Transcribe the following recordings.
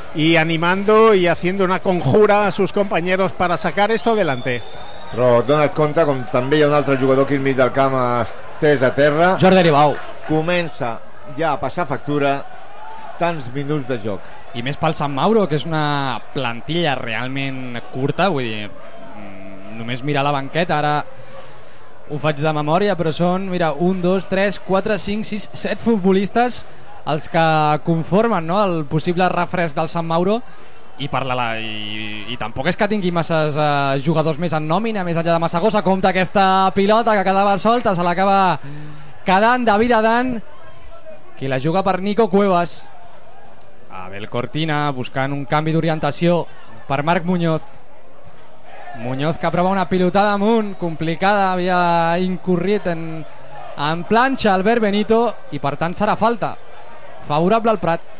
y animando y haciendo una conjura a sus compañeros para sacar esto adelante. Però dona't compte com també hi ha un altre jugador aquí al mig del camp estès a terra. Jordi Aribau. Comença ja a passar factura tants minuts de joc. I més pel Sant Mauro, que és una plantilla realment curta, vull dir, només mirar la banqueta, ara ho faig de memòria, però són, mira, 1, 2, 3, 4, 5, 6, 7 futbolistes els que conformen, no?, el possible refresc del Sant Mauro. I tampoc és que tingui masses jugadors més en nòmina, més enllà de Massagosa. Compte aquesta pilota que quedava solta, se l'acaba quedant David Adán, qui la juga per Nico Cuevas. Abel Cortina buscant un canvi d'orientació per Marc Muñoz. Muñoz que prova una pilotada amunt, complicada, havia incorrit en planxa Albert Benito, i per tant serà falta favorable al Prat.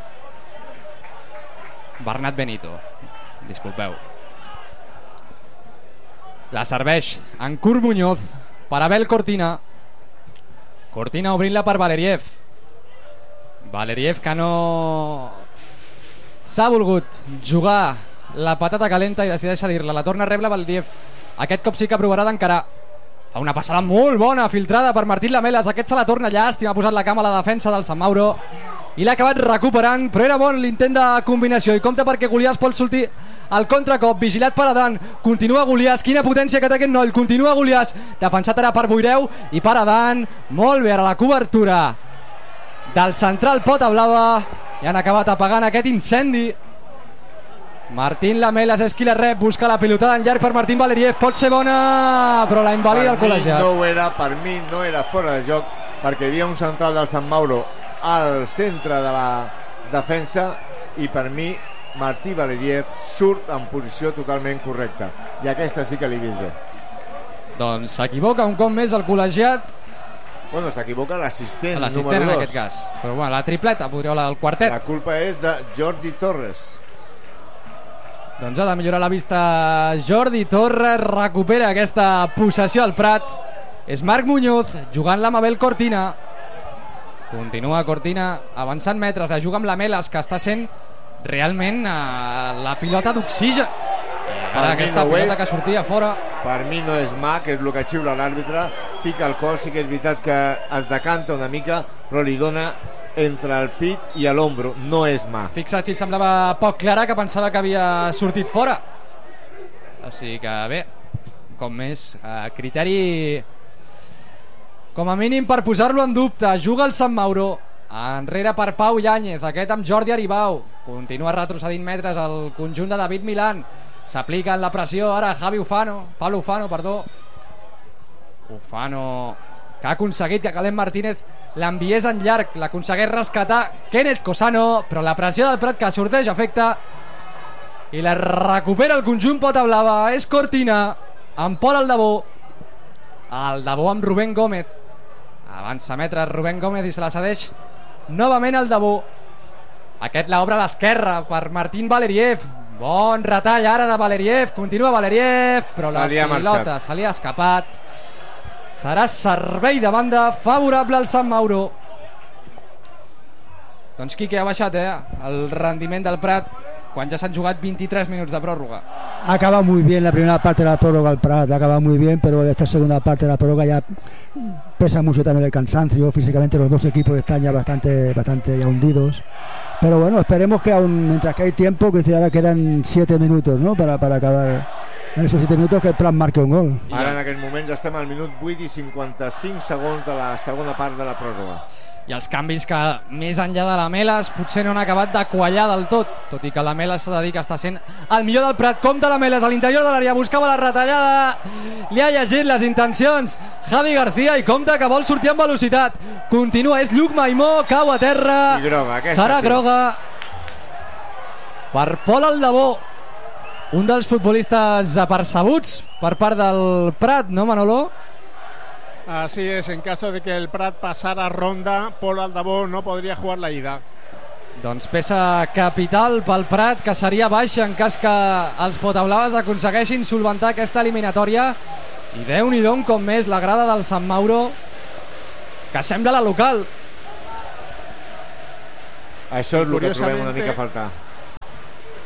Bernat Benito, disculpeu. La serveix en curt Muñoz per Abel Cortina. Cortina obrint-la per Valeriev. Valeriev que no s'ha volgut jugar la patata calenta i decideix cedir-la. La torna a rebre Valeriev. Aquest cop sí que provarà d'encarar. Fa una passada molt bona, filtrada per Martín Lamelas. Aquest se la torna llàstima, ha posat la cama a la defensa del Sant Mauro i l'ha acabat recuperant, però era bon l'intent de combinació. I compte perquè Goliàs pot sortir al contracop, vigilat per Adán. Continua Goliàs, quina potència que té aquest noi. Continua Goliàs, defensat ara per Boireu i per Adán. Molt bé ara la cobertura del central Pota Blava, i han acabat apagant aquest incendi. Martín Lamelas és qui la rep, busca la pilotada en llarg per Martín Valeriev, pot ser bona, però la invalida el col·legiat. Per mi no era fora de joc, perquè hi havia un central del Sant Mauro al centre de la defensa, i per mi Martí Valeriev surt en posició totalment correcta, i aquesta sí que l'he vist bé. Doncs s'equivoca un cop més el col·legiat. Bueno, s'equivoca l'assistent número 2. L'assistent en aquest cas, però bueno, la tripleta, el quartet. La culpa és de Jordi Torres. Doncs ha de millorar la vista Jordi Torres, recupera aquesta possessió al Prat. És Marc Muñoz jugant-la amb Abel Cortina. Continua Cortina avançant metres, la juga amb Lamelas, que està sent realment la pilota d'oxigen. Ara aquesta pilota que sortia fora. Per mi no és mà, que és el que xiula l'àrbitre. Fica el cos, sí que és veritat que es decanta una mica, però li dona entre el pit i a l'ombro, no és mà. Fixa't si semblava poc clara, que pensava que havia sortit fora. O sigui que bé, com més criteri com a mínim per posar-lo en dubte. Juga el Sant Mauro enrere per Pau Yáñez, aquest amb Jordi Aribau. Continua retrocedint metres el conjunt de David Milán. S'aplica en la pressió ara Pablo Ufano, Ufano, que ha aconseguit que Caleb Martínez l'enviés en llarg, l'aconsegueix rescatar Kenneth Cosano, però la pressió del Prat que sorteix afecta i la recupera el conjunt Pota Blava. És Cortina amb Pol Aldabó amb Rubén Gómez, avança metres Rubén Gómez i se la cedeix novament Aldabó. Aquest l'obre a l'esquerra per Martín Valeriev. Bon retall ara de Valeriev, continua Valeriev, però la pilota se li ha escapat. Serà servei de banda favorable al Sant Mauro. Doncs Quique, ha baixat el rendiment del Prat quan ja s'han jugat 23 minuts de pròrroga. Acaba muy bien la primera parte de la prórroga el Prat, acaba muy bien, pero esta segunda parte de la prórroga ya pesa mucho también el cansancio. Físicamente los dos equipos están ya bastante ya hundidos, pero bueno, esperemos que aún mientras que hay tiempo, que ahora quedan 7 minutos, ¿no?, para acabar en esos 7 minutos, que el Prat marque un gol. Ara en aquests moments estem al minut 8 i 55 segons de la segona part de la pròrroga. I els canvis que més enllà de Lamelas potser no han acabat de quallar del tot i que Lamelas s'ha de dir que està sent el millor del Prat. Compte Lamelas a l'interior de l'àrea, buscava la retallada, li ha llegit les intencions Javi García i compte que vol sortir amb velocitat. Continua, és Lluc Maimó, cau a terra, serà groga per Pol Aldabó, un dels futbolistes apercebuts per part del Prat, no, Manolo? Así es, en caso de que el Prat pasara ronda, Pol Aldabó no podría jugar la ida. Doncs peça capital pel Prat, que seria baixa en cas que els potablaves aconsegueixin solventar aquesta eliminatòria. I Déu-n'hi-do un cop més la grada del Sant Mauro, que sembla la local. Això és el que trobem una mica a faltar.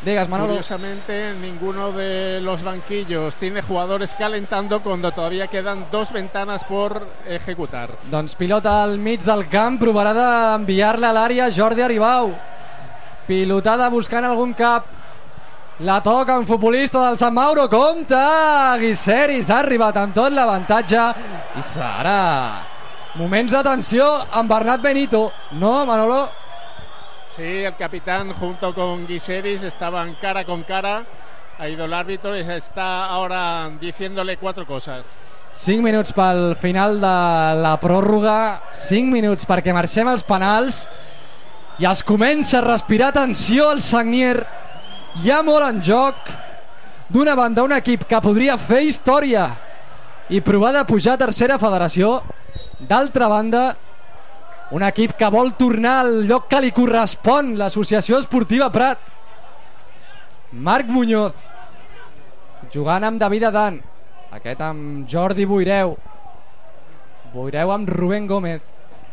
Digues, Manolo. Curiosamente, ninguno de los banquillos tiene jugadores calentando cuando todavía quedan 2 ventanas por ejecutar. Doncs pilota al mig del camp, provarà d'enviar-la a l'àrea Jordi Aribau. Pilotada buscant algun cap. La toca un futbolista del Sant Mauro. Compte! Guiseris ha arribat amb tot l'avantatge i serà moments de tensió amb Bernat Benito. No, Manolo? Sí, el capitán junto con Guiseris estaban cara con cara. Ha ido el árbitro y está ahora diciéndole 4 cosas. 5 minuts pel final de la pròrroga, 5 minuts perquè marxem als penals i es comença a respirar tensió al Sagnier. Hi ha molt en joc. D'una banda, un equip que podria fer història i provar de pujar a tercera federació. D'altra banda, un equip que vol tornar al lloc que li correspon, l'Associació Esportiva Prat. Marc Muñoz jugant amb David Adan, aquest amb Jordi Boireu amb Rubén Gómez,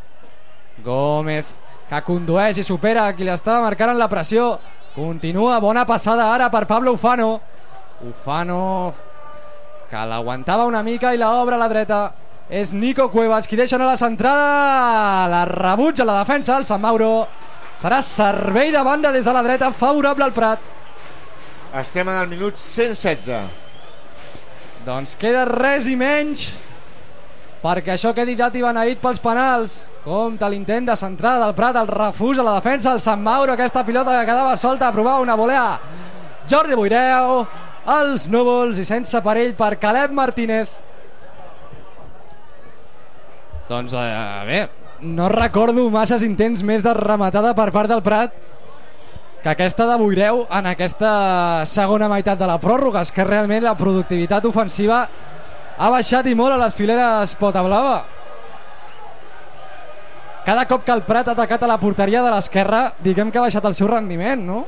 que condueix i supera qui l'estava marcant en la pressió. Continua, bona passada ara per Pablo Ufano, que l'aguantava una mica i la obre a la dreta. És Nico Cuevas qui deixa anar la centrada, la rebutja la defensa del Sant Mauro. Serà servei de banda des de la dreta favorable al Prat. Estem en el minut 116. Doncs queda res i menys perquè això quedi dat i beneït pels penals. Compte l'intent de centrada del Prat, el refús a la defensa del Sant Mauro. Aquesta pilota que quedava solta, aprovava una volea Jordi Boireu, als núvols i sense perill per Caleb Martínez. Doncs bé, no recordo masses intents més de rematada per part del Prat que aquesta de Boireu en aquesta segona meitat de la pròrroga. És que realment la productivitat ofensiva ha baixat i molt a les fileres potablava. Cada cop que el Prat ha atacat a la porteria de l'esquerra, diguem que ha baixat el seu rendiment, no?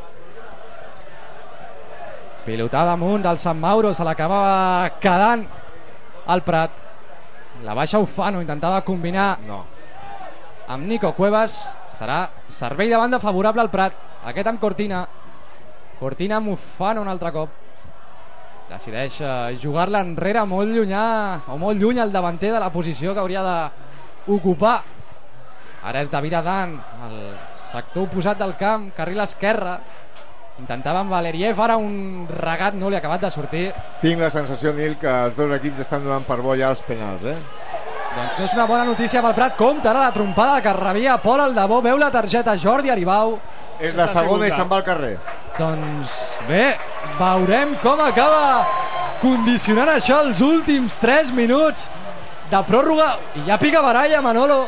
Pilotada amunt del Sant Mauro, se l'acabava quedant el Prat. La baixa Ufano, intentava combinar amb Nico Cuevas. Serà servei de banda favorable al Prat. Aquest amb Cortina amb Ufano un altre cop. Decideix jugar-la enrere molt llunyà, o molt lluny al davanter de la posició que hauria d'ocupar. Ara és David Adan, el sector oposat del camp, carril esquerre. Intentava amb Valeriev, ara un regat no li ha acabat de sortir. Tinc la sensació, Nil, que els dos equips estan donant per bo ja els penals, Doncs no és una bona notícia pel Prat. Compte ara la trompada que rebia Pol Aldabó. Veu la targeta Jordi Aribau. És la segona i se'n va al carrer. Doncs bé, veurem com acaba condicionant això els últims 3 minuts de pròrroga. I ja pica baralla, Manolo.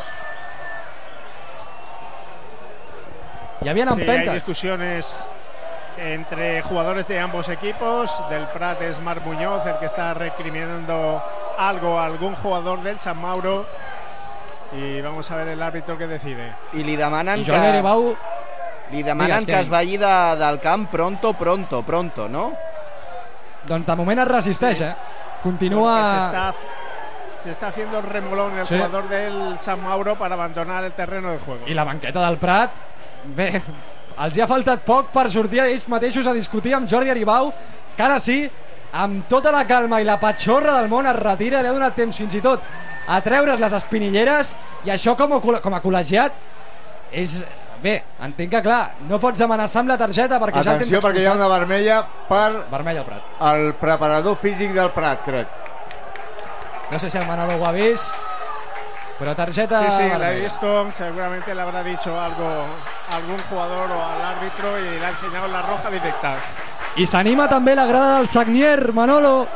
Hi havia empentes. Sí, hay discusiones entre jugadores de ambos equipos. Del Prat es Marc Muñoz el que está recriminando algo a algún jugador del Sant Mauro y vamos a ver el árbitro que decide. I li demanen que es vagi del camp pronto, no? Doncs de moment es resisteix, Continua... Se está haciendo el remolón el jugador del Sant Mauro para abandonar el terreno de juego. I la banqueta del Prat, bé, els hi ha faltat poc per sortir ells mateixos a discutir amb Jordi Aribau, que ara sí, amb tota la calma i la patxorra del món es retira. Li ha donat temps fins i tot a treure's les espinilleres, i això com a col·legiat és... Bé, entenc que clar, no pots amenaçar amb la targeta perquè atenció, perquè hi ha una vermella per vermella al Prat. El preparador físic del Prat, crec. No sé si el Manolo ho ha vist, pero tarjeta... Sí, la he visto, seguramente le habrá dicho algo a algún jugador o al árbitro y le ha enseñado la roja directa. I s'anima també la grada del Sagnier, Manolo.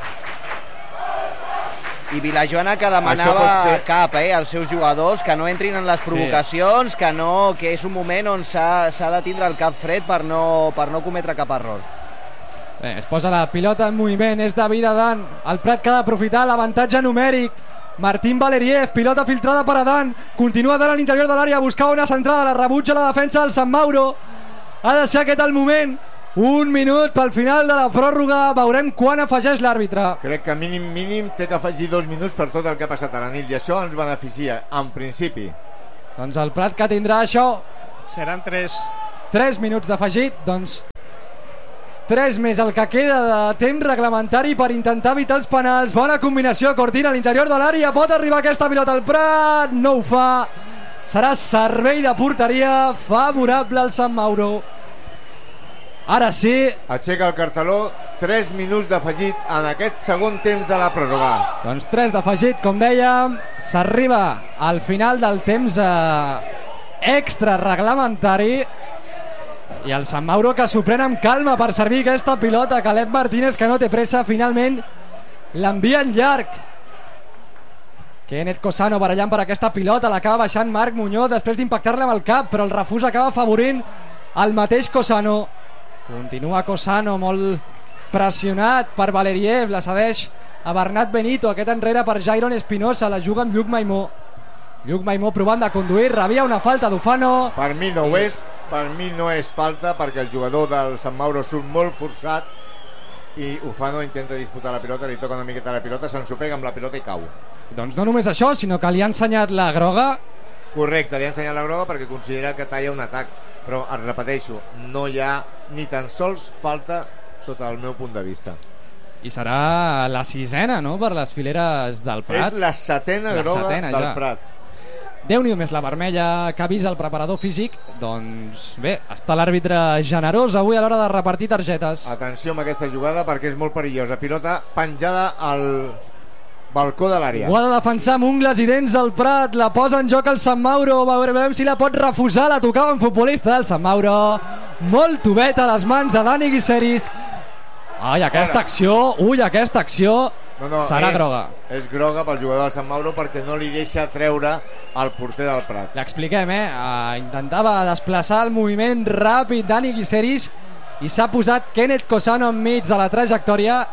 I Vilajoana que demanava cap als seus jugadors, que no entrin en les provocacions, que és un moment on s'ha de tindre el cap fred per no cometre cap error. Bé, es posa la pilota en moviment, és David Adan. El Prat que ha d'aprofitar l'avantatge numèric. Martín Valeriev, pilota filtrada per Adan, continua Adan a l'interior de l'àrea, buscava una centrada, la rebutja la defensa del Sant Mauro. Ha de ser aquest el moment. 1 minut pel final de la pròrroga, veurem quan afegeix l'àrbitre. Crec que mínim té que afegir 2 minuts per tot el que ha passat a la nit, i això ens beneficia, en principi. Doncs el Prat que tindrà això seran 3 minuts d'afegit, doncs 3 més el que queda de temps reglamentari per intentar evitar els penals. Bona combinació, Cortina a l'interior de l'àrea, pot arribar aquesta pilota al Prat, no ho fa. Serà servei de porteria favorable al Sant Mauro. Ara sí, aixeca el carteló, 3 minuts d'afegit en aquest segon temps de la pròrroga. doncs 3 d'afegit, com dèiem. S'arriba al final del temps extra reglamentari i el Sant Mauro que s'ho pren amb calma per servir aquesta pilota. Caleb Martínez, que no té pressa, finalment l'envia en llarg. Kenneth Cosano barallant per aquesta pilota, l'acaba baixant Marc Muñoz després d'impactar-la amb el cap, però el refús acaba afavorint el mateix Cosano. Continua Cosano, molt pressionat per Valeriev, la cedeix a Bernat Benito, aquest enrere per Jairon Espinosa, la juga amb Lluc Maimó. Lluc Maimó provant de conduir, rebia una falta d'Ufano. Per mi no ho és, per mi no és falta, perquè el jugador del Sant Mauro surt molt forçat i Ufano intenta disputar la pilota, li toca una miqueta la pilota, s'ensopega amb la pilota i cau. Doncs no només això, sinó que li ha ensenyat la groga. Correcte, li ha ensenyat la groga perquè considera que talla un atac, però et repeteixo, no hi ha ni tan sols falta sota el meu punt de vista. I serà la 6ena, no?, per les fileres del Prat. És la 7ena groga del ja. Prat. Déu-n'hi-do més la vermella que avisa el preparador físic. Doncs bé, està l'àrbitre generós avui a l'hora de repartir targetes. Atenció amb aquesta jugada perquè és molt perillosa. Pilota penjada al balcó de l'àrea. Ho ha de defensar amb ungles i dents el Prat, la posa en joc el Sant Mauro, veurem si la pot refusar, la tocava un futbolista del Sant Mauro, molt tovet a les mans de Dani Guiseris. Ai, aquesta acció, aquesta acció serà groga. És groga pel jugador del Sant Mauro perquè no li deixa treure el porter del Prat. L'expliquem, intentava desplaçar el moviment ràpid Dani Guiseris i s'ha posat Kenneth Cosano enmig de la trajectòria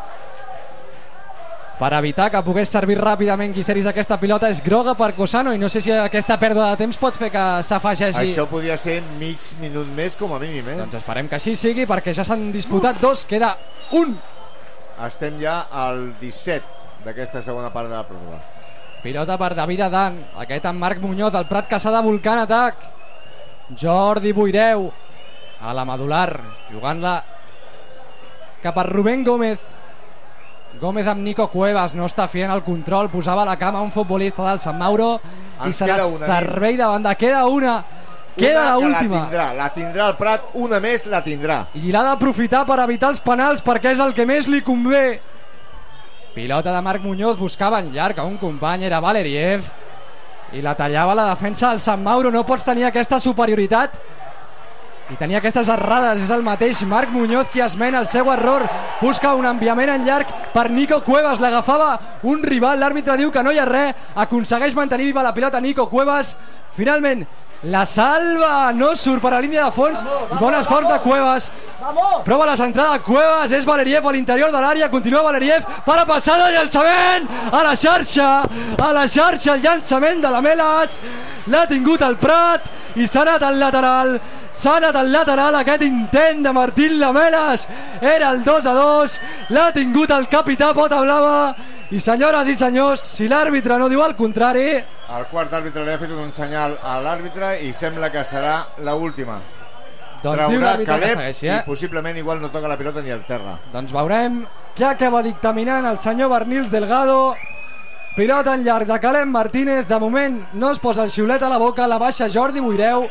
per evitar que pogués servir ràpidament Guiseris aquesta pilota. És groga per Cosano i no sé si aquesta pèrdua de temps pot fer que s'afegeixi. Això podria ser mig minut més com a mínim, Doncs esperem que així sigui perquè ja s'han disputat 2, queda 1. Estem ja al 17 d'aquesta segona part de la pròrroga. Pilota per David Adan, aquest amb Marc Muñoz, el Prat que s'ha de volcar en atac. Jordi Boireu a la medular, jugant-la cap a Rubén Gómez. Gómez amb Nico Cuevas, no està fent el control, posava a la cama un futbolista del Sant Mauro i serà servei de banda. Queda una, queda l'última. La tindrà el Prat, una més la tindrà. I l'ha d'aprofitar per evitar els penals perquè és el que més li convé. Pilota de Marc Muñoz, buscava en llarg a un company, era Valeriev, i la tallava la defensa del Sant Mauro. No pots tenir aquesta superioritat i tenir aquestes errades. És el mateix Marc Muñoz qui esmena el seu error, busca un enviament en llarg per Nico Cuevas, l'agafava un rival, l'àrbitre diu que no hi ha res, aconsegueix mantenir viva la pilota Nico Cuevas, finalment la salva, no surt per la línia de fons. Bon esforç de Cuevas, prova la centrada de Cuevas, és Valeriev a l'interior de l'àrea, continua Valeriev, para passada, llançament a la xarxa, el llançament de la Melas, l'ha tingut el Prat i s'ha anat al lateral. S'ha anat al lateral aquest intent de Martín Lamelas, era el 2-2, l'ha tingut el capità Pota Blava. I senyores i senyors, si l'àrbitre no diu el contrari, el quart àrbitre li ha fet un senyal a l'àrbitre i sembla que serà l'última. Doncs traurà Caleb i possiblement igual no toca la pilota ni al terra. Doncs veurem què acaba dictaminant el senyor Bernils Delgado. Pilota en llarg de Caleb Martínez, de moment no es posa el xiulet a la boca, la baixa Jordi Boireu.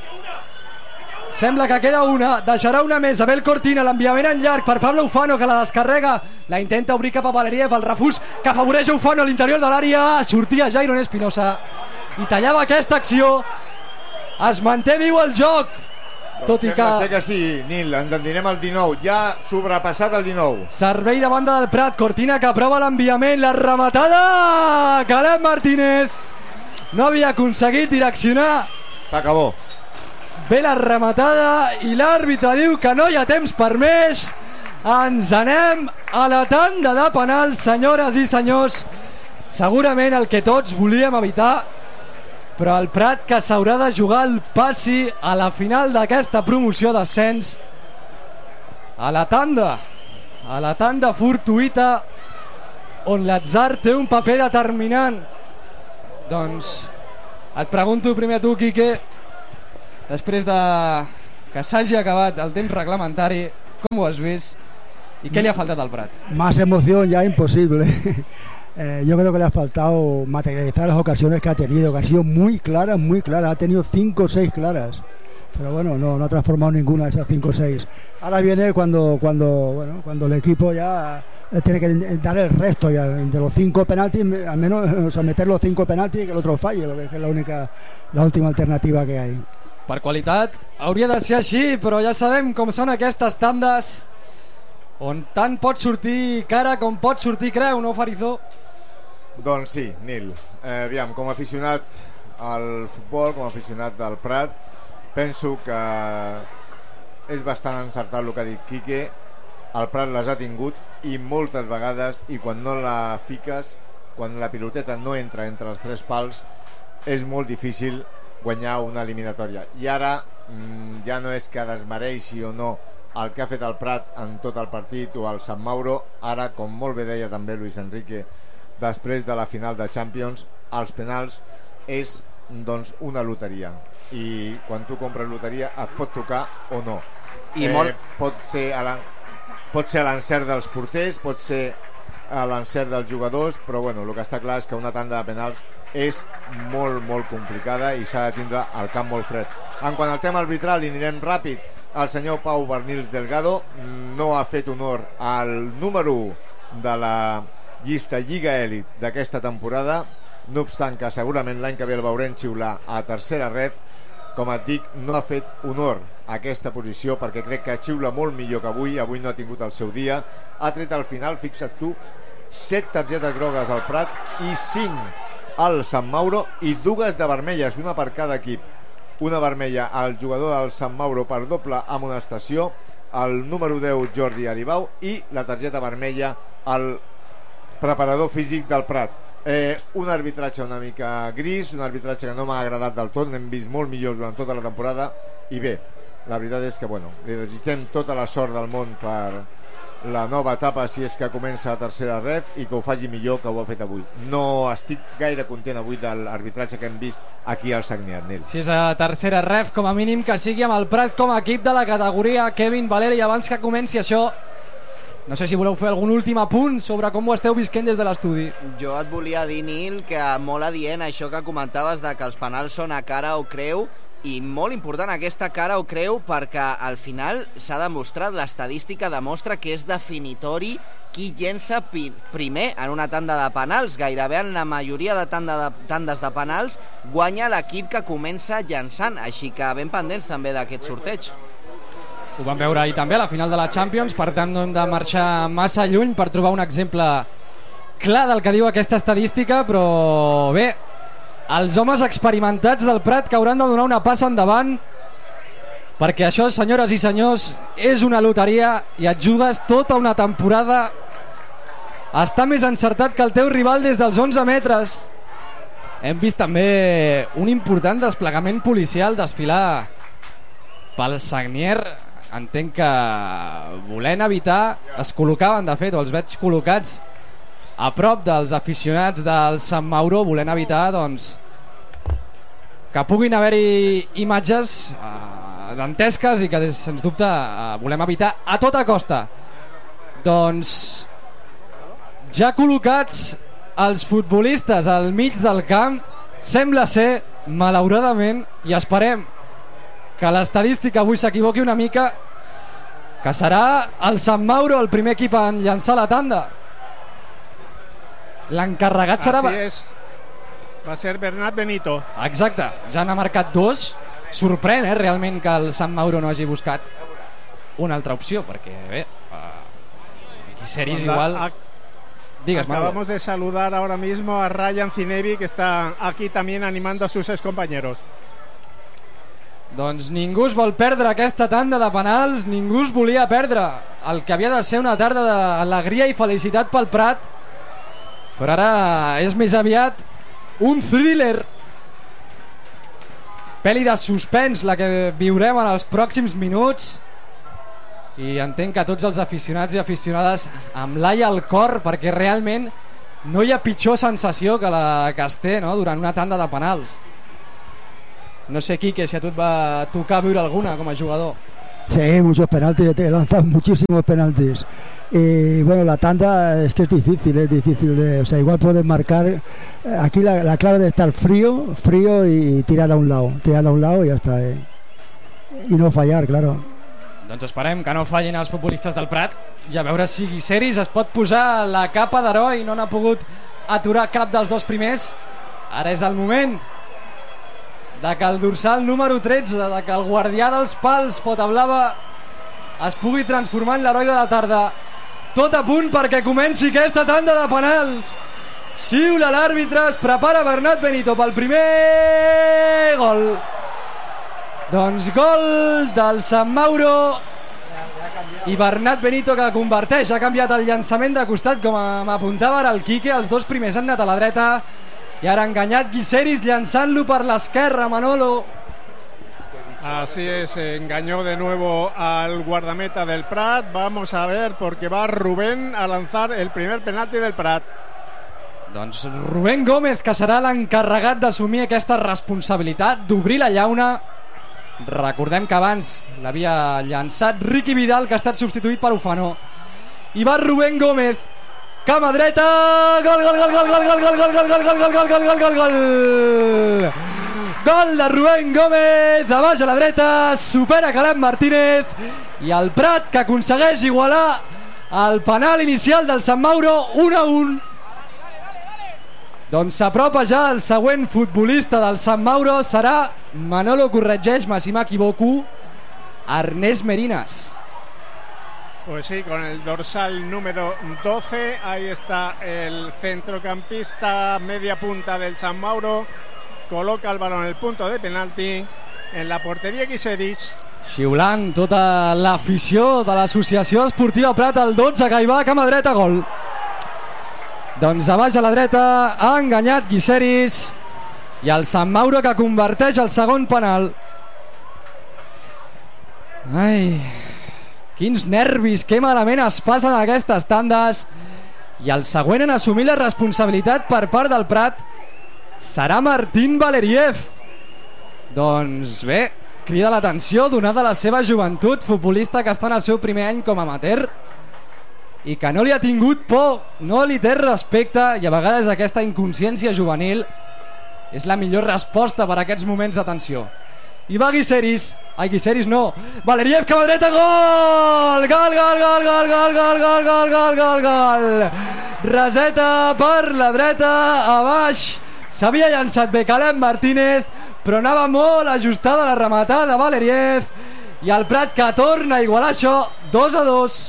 Sembla que queda una, deixarà una més Abel Cortina, l'enviament en llarg per Pablo Ufano, que la descarrega, la intenta obrir cap a Valeriev, el refús que afavoreix Ufano a l'interior de l'àrea, sortia Jairon Espinosa i tallava aquesta acció. Es manté viu el joc, tot i que... Sembla ser que sí, Nil, ens endinem el 19, ja sobrepassat el 19. Servei de banda del Prat, Cortina que aprova l'enviament, la rematada, Caleb Martínez no havia aconseguit direccionar. S'acabó. Ve la rematada i l'àrbitre diu que no hi ha temps per més. Ens anem a la tanda de penals, senyores i senyors. Segurament el que tots volíem evitar, però el Prat que s'haurà de jugar el passi a la final d'aquesta promoció d'ascens. A la tanda fortuïta, on l'atzar té un paper determinant. Doncs et pregunto primer a tu, Quique, després de que s'hagi acabat el temps reglamentari, com ho has vist? ¿Y qué le ha faltado al Prat? Más emoción ya imposible. Yo creo que le ha faltado materializar las ocasiones que ha tenido, que han sido muy claras, ha tenido 5 o 6 claras, pero bueno, no ha transformado ninguna de esas 5 o 6. Ahora viene cuando el equipo ya tiene que dar el resto ya, de los 5 penaltis, al menos, o sea, meter los 5 penaltis y que el otro falle, porque es la última alternativa que hay. Per qualitat hauria de ser així, però ja sabem com són aquestes tandes on tant pot sortir cara com pot sortir creu, no, Farizó? Doncs sí, Nil. Aviam, com a aficionat al futbol, com a aficionat del Prat, penso que és bastant encertat el que ha dit Quique. El Prat les ha tingut i moltes vegades, i quan no la fiques, quan la piloteta no entra entre els 3 pals, és molt difícil guanyar una eliminatòria. I ara ja no és que desmereixi o no el que ha fet el Prat en tot el partit o el Sant Mauro. Ara, com molt bé deia també Luis Enrique després de la final de Champions, els penals és doncs una loteria, i quan tu compres loteria et pot tocar o no. Pot ser a l'encert dels porters, pot ser a l'encert dels jugadors, però bueno, el que està clar és que una tanda de penals és molt, molt complicada i s'ha de tindre el camp molt fred. En quant al tema arbitral, i anirem ràpid, el senyor Pau Bernils Delgado no ha fet honor al número 1 de la llista Lliga Elit d'aquesta temporada, no obstant que segurament l'any que ve el veurem xiular a tercera ref. Com et dic, no ha fet honor a aquesta posició, perquè crec que xiula molt millor que avui no ha tingut el seu dia. Ha tret al final, fixa't tu, 7 targetes grogues al Prat i 5 al Sant Mauro, i 2 de vermelles, una per cada equip. Una vermella al jugador del Sant Mauro per doble amonestació, el número 10 Jordi Aribau, i la targeta vermella al preparador físic del Prat. Un arbitratge una mica gris, un arbitratge que no m'ha agradat del tot, n'hem vist molt millors durant tota la temporada, i bé, la veritat és que li desitgem tota la sort del món per la nova etapa, si és que comença a tercera ref, i que ho faci millor que ho ha fet avui. No estic gaire content avui de l'arbitratge que hem vist aquí al Sagnier, Nil. Si és a tercera ref, com a mínim que sigui amb el Prat com a equip de la categoria. Kevin Valeri, abans que comenci això, no sé si voleu fer algun últim apunt sobre com ho esteu visquent des de l'estudi. Jo et volia dir, Nil, que molt adient això que comentaves de que els penals són a cara o creu, i molt important aquesta cara o creu, perquè al final s'ha demostrat, l'estadística demostra que és definitori qui llença primer en una tanda de penals. Gairebé en la majoria de tandes de penals guanya l'equip que comença llançant, així que ben pendents també d'aquest sorteig. Ho vam veure ahir també a la final de la Champions, per tant no hem de marxar massa lluny per trobar un exemple clar del que diu aquesta estadística, però bé, els homes experimentats del Prat que hauran de donar una passa endavant, perquè això, senyores i senyors, és una loteria i et jugues tota una temporada a estar més encertat que el teu rival des dels 11 metres. Hem vist també un important desplegament policial desfilar pel Sagnier. Entenc que volent evitar, es col·locaven, de fet, o els veig col·locats a prop dels aficionats del Sant Mauro, volent evitar doncs que puguin haver-hi imatges dantesques i que sens dubte volem evitar a tota costa. Doncs ja col·locats els futbolistes al mig del camp, sembla ser, malauradament, i esperem que l'estadística avui s'equivoqui una mica, que serà el Sant Mauro el primer equip en llançar la tanda. L'encarregat serà... Así es. Va ser Bernat Benito. Exacte, ja n'ha marcat 2. Sorprèn, realment, que el Sant Mauro no hagi buscat una altra opció, perquè bé, series igual... Digues, acabamos de saludar ahora mismo a Ryan Zinebi, que está aquí también animando a sus excompañeros. Doncs ningú es vol perdre aquesta tanda de penals, ningú es volia perdre el que havia de ser una tarda d'alegria i felicitat pel Prat, però ara és més aviat un thriller, pel·li de suspens la que viurem en els pròxims minuts, i entenc que tots els aficionats i aficionades amb l'ai al cor, perquè realment no hi ha pitjor sensació que la que es té, no?, durant una tanda de penals. No sé, Quique, si a tu et va tocar viure alguna com a jugador. Sí, muchos penaltis, te lanzan muchísimos penaltis. Y bueno, la tanda es que es difícil, o sea, igual puedes marcar. Aquí la clave de estar frío y tirar a un lado y ya está. I no fallar, claro. Doncs esperem que no fallin els futbolistes del Prat i a veure si Guiseris es pot posar la capa d'heroi. No n'ha pogut aturar cap dels dos primers. Ara és el moment de que el dorsal número 13, de que el guardià dels pals, Potablava, es pugui transformar en l'heroi de la tarda. Tot a punt perquè comenci aquesta tanda de penals. Xiula l'àrbitre, es prepara Bernat Benito pel primer gol. Doncs gol del Sant Mauro i Bernat Benito, que converteix. Ha canviat el llançament de costat, com m'apuntava ara el Quique. Els dos primers han anat a la dreta i ara ha enganyat Guiseris llançant-lo per l'esquerra, Manolo. Así es, engañó de nuevo al guardameta del Prat. Vamos a ver, porque va Rubén a lanzar el primer penalti del Prat. Doncs Rubén Gómez, que serà l'encarregat d'assumir aquesta responsabilitat, d'obrir la llauna. Recordem que abans l'havia llançat Ricky Vidal, que ha estat substituït per Ufano. I va Rubén Gómez, cama dreta, gol, gol, gol, gol, gol, gol, gol, gol, gol, gol, gol, gol, gol, gol, gol, gol. Gol de Rubén Gómez, de baix a la dreta, supera Caleb Martínez i el Prat, que aconsegueix igualar el penal inicial del Sant Mauro, 1-1. Doncs s'apropa ja el següent futbolista del Sant Mauro. Serà, Manolo, corregeix-me si m'equivoco, Ernest Merinas. Pues sí, con el dorsal número 12. Ahí está el centrocampista media punta del Sant Mauro. Coloca el balón en el punto de penalti en la porteria Guiseris. Xiulant tota l'afició de l'Associació Esportiva Prat, el 12 que hi va, cama dreta, gol. Doncs a baix a la dreta ha enganyat Guiseris i el Sant Mauro, que converteix el segon penal. Ai, quins nervis, que malament es passen aquestes tandes. I el següent en assumir la responsabilitat per part del Prat serà Martín Valeriev. Doncs bé, crida l'atenció, donada la seva joventut, futbolista que està en el seu primer any com a amateur i que no li ha tingut por, no li té respecte, i a vegades aquesta inconsciència juvenil és la millor resposta per a aquests moments de tensió. I va Guiseris, Guiseris no, Valeriev, cama dreta, gol! Gol, gol, gol, gol, gol, gol, gol, gol, gol, gol, gol! Reseta per la dreta, a baix, s'havia llançat bé Caleb Martínez, però anava molt ajustada la rematada de Valeriev, i el Prat, que torna a igualar això, 2-2.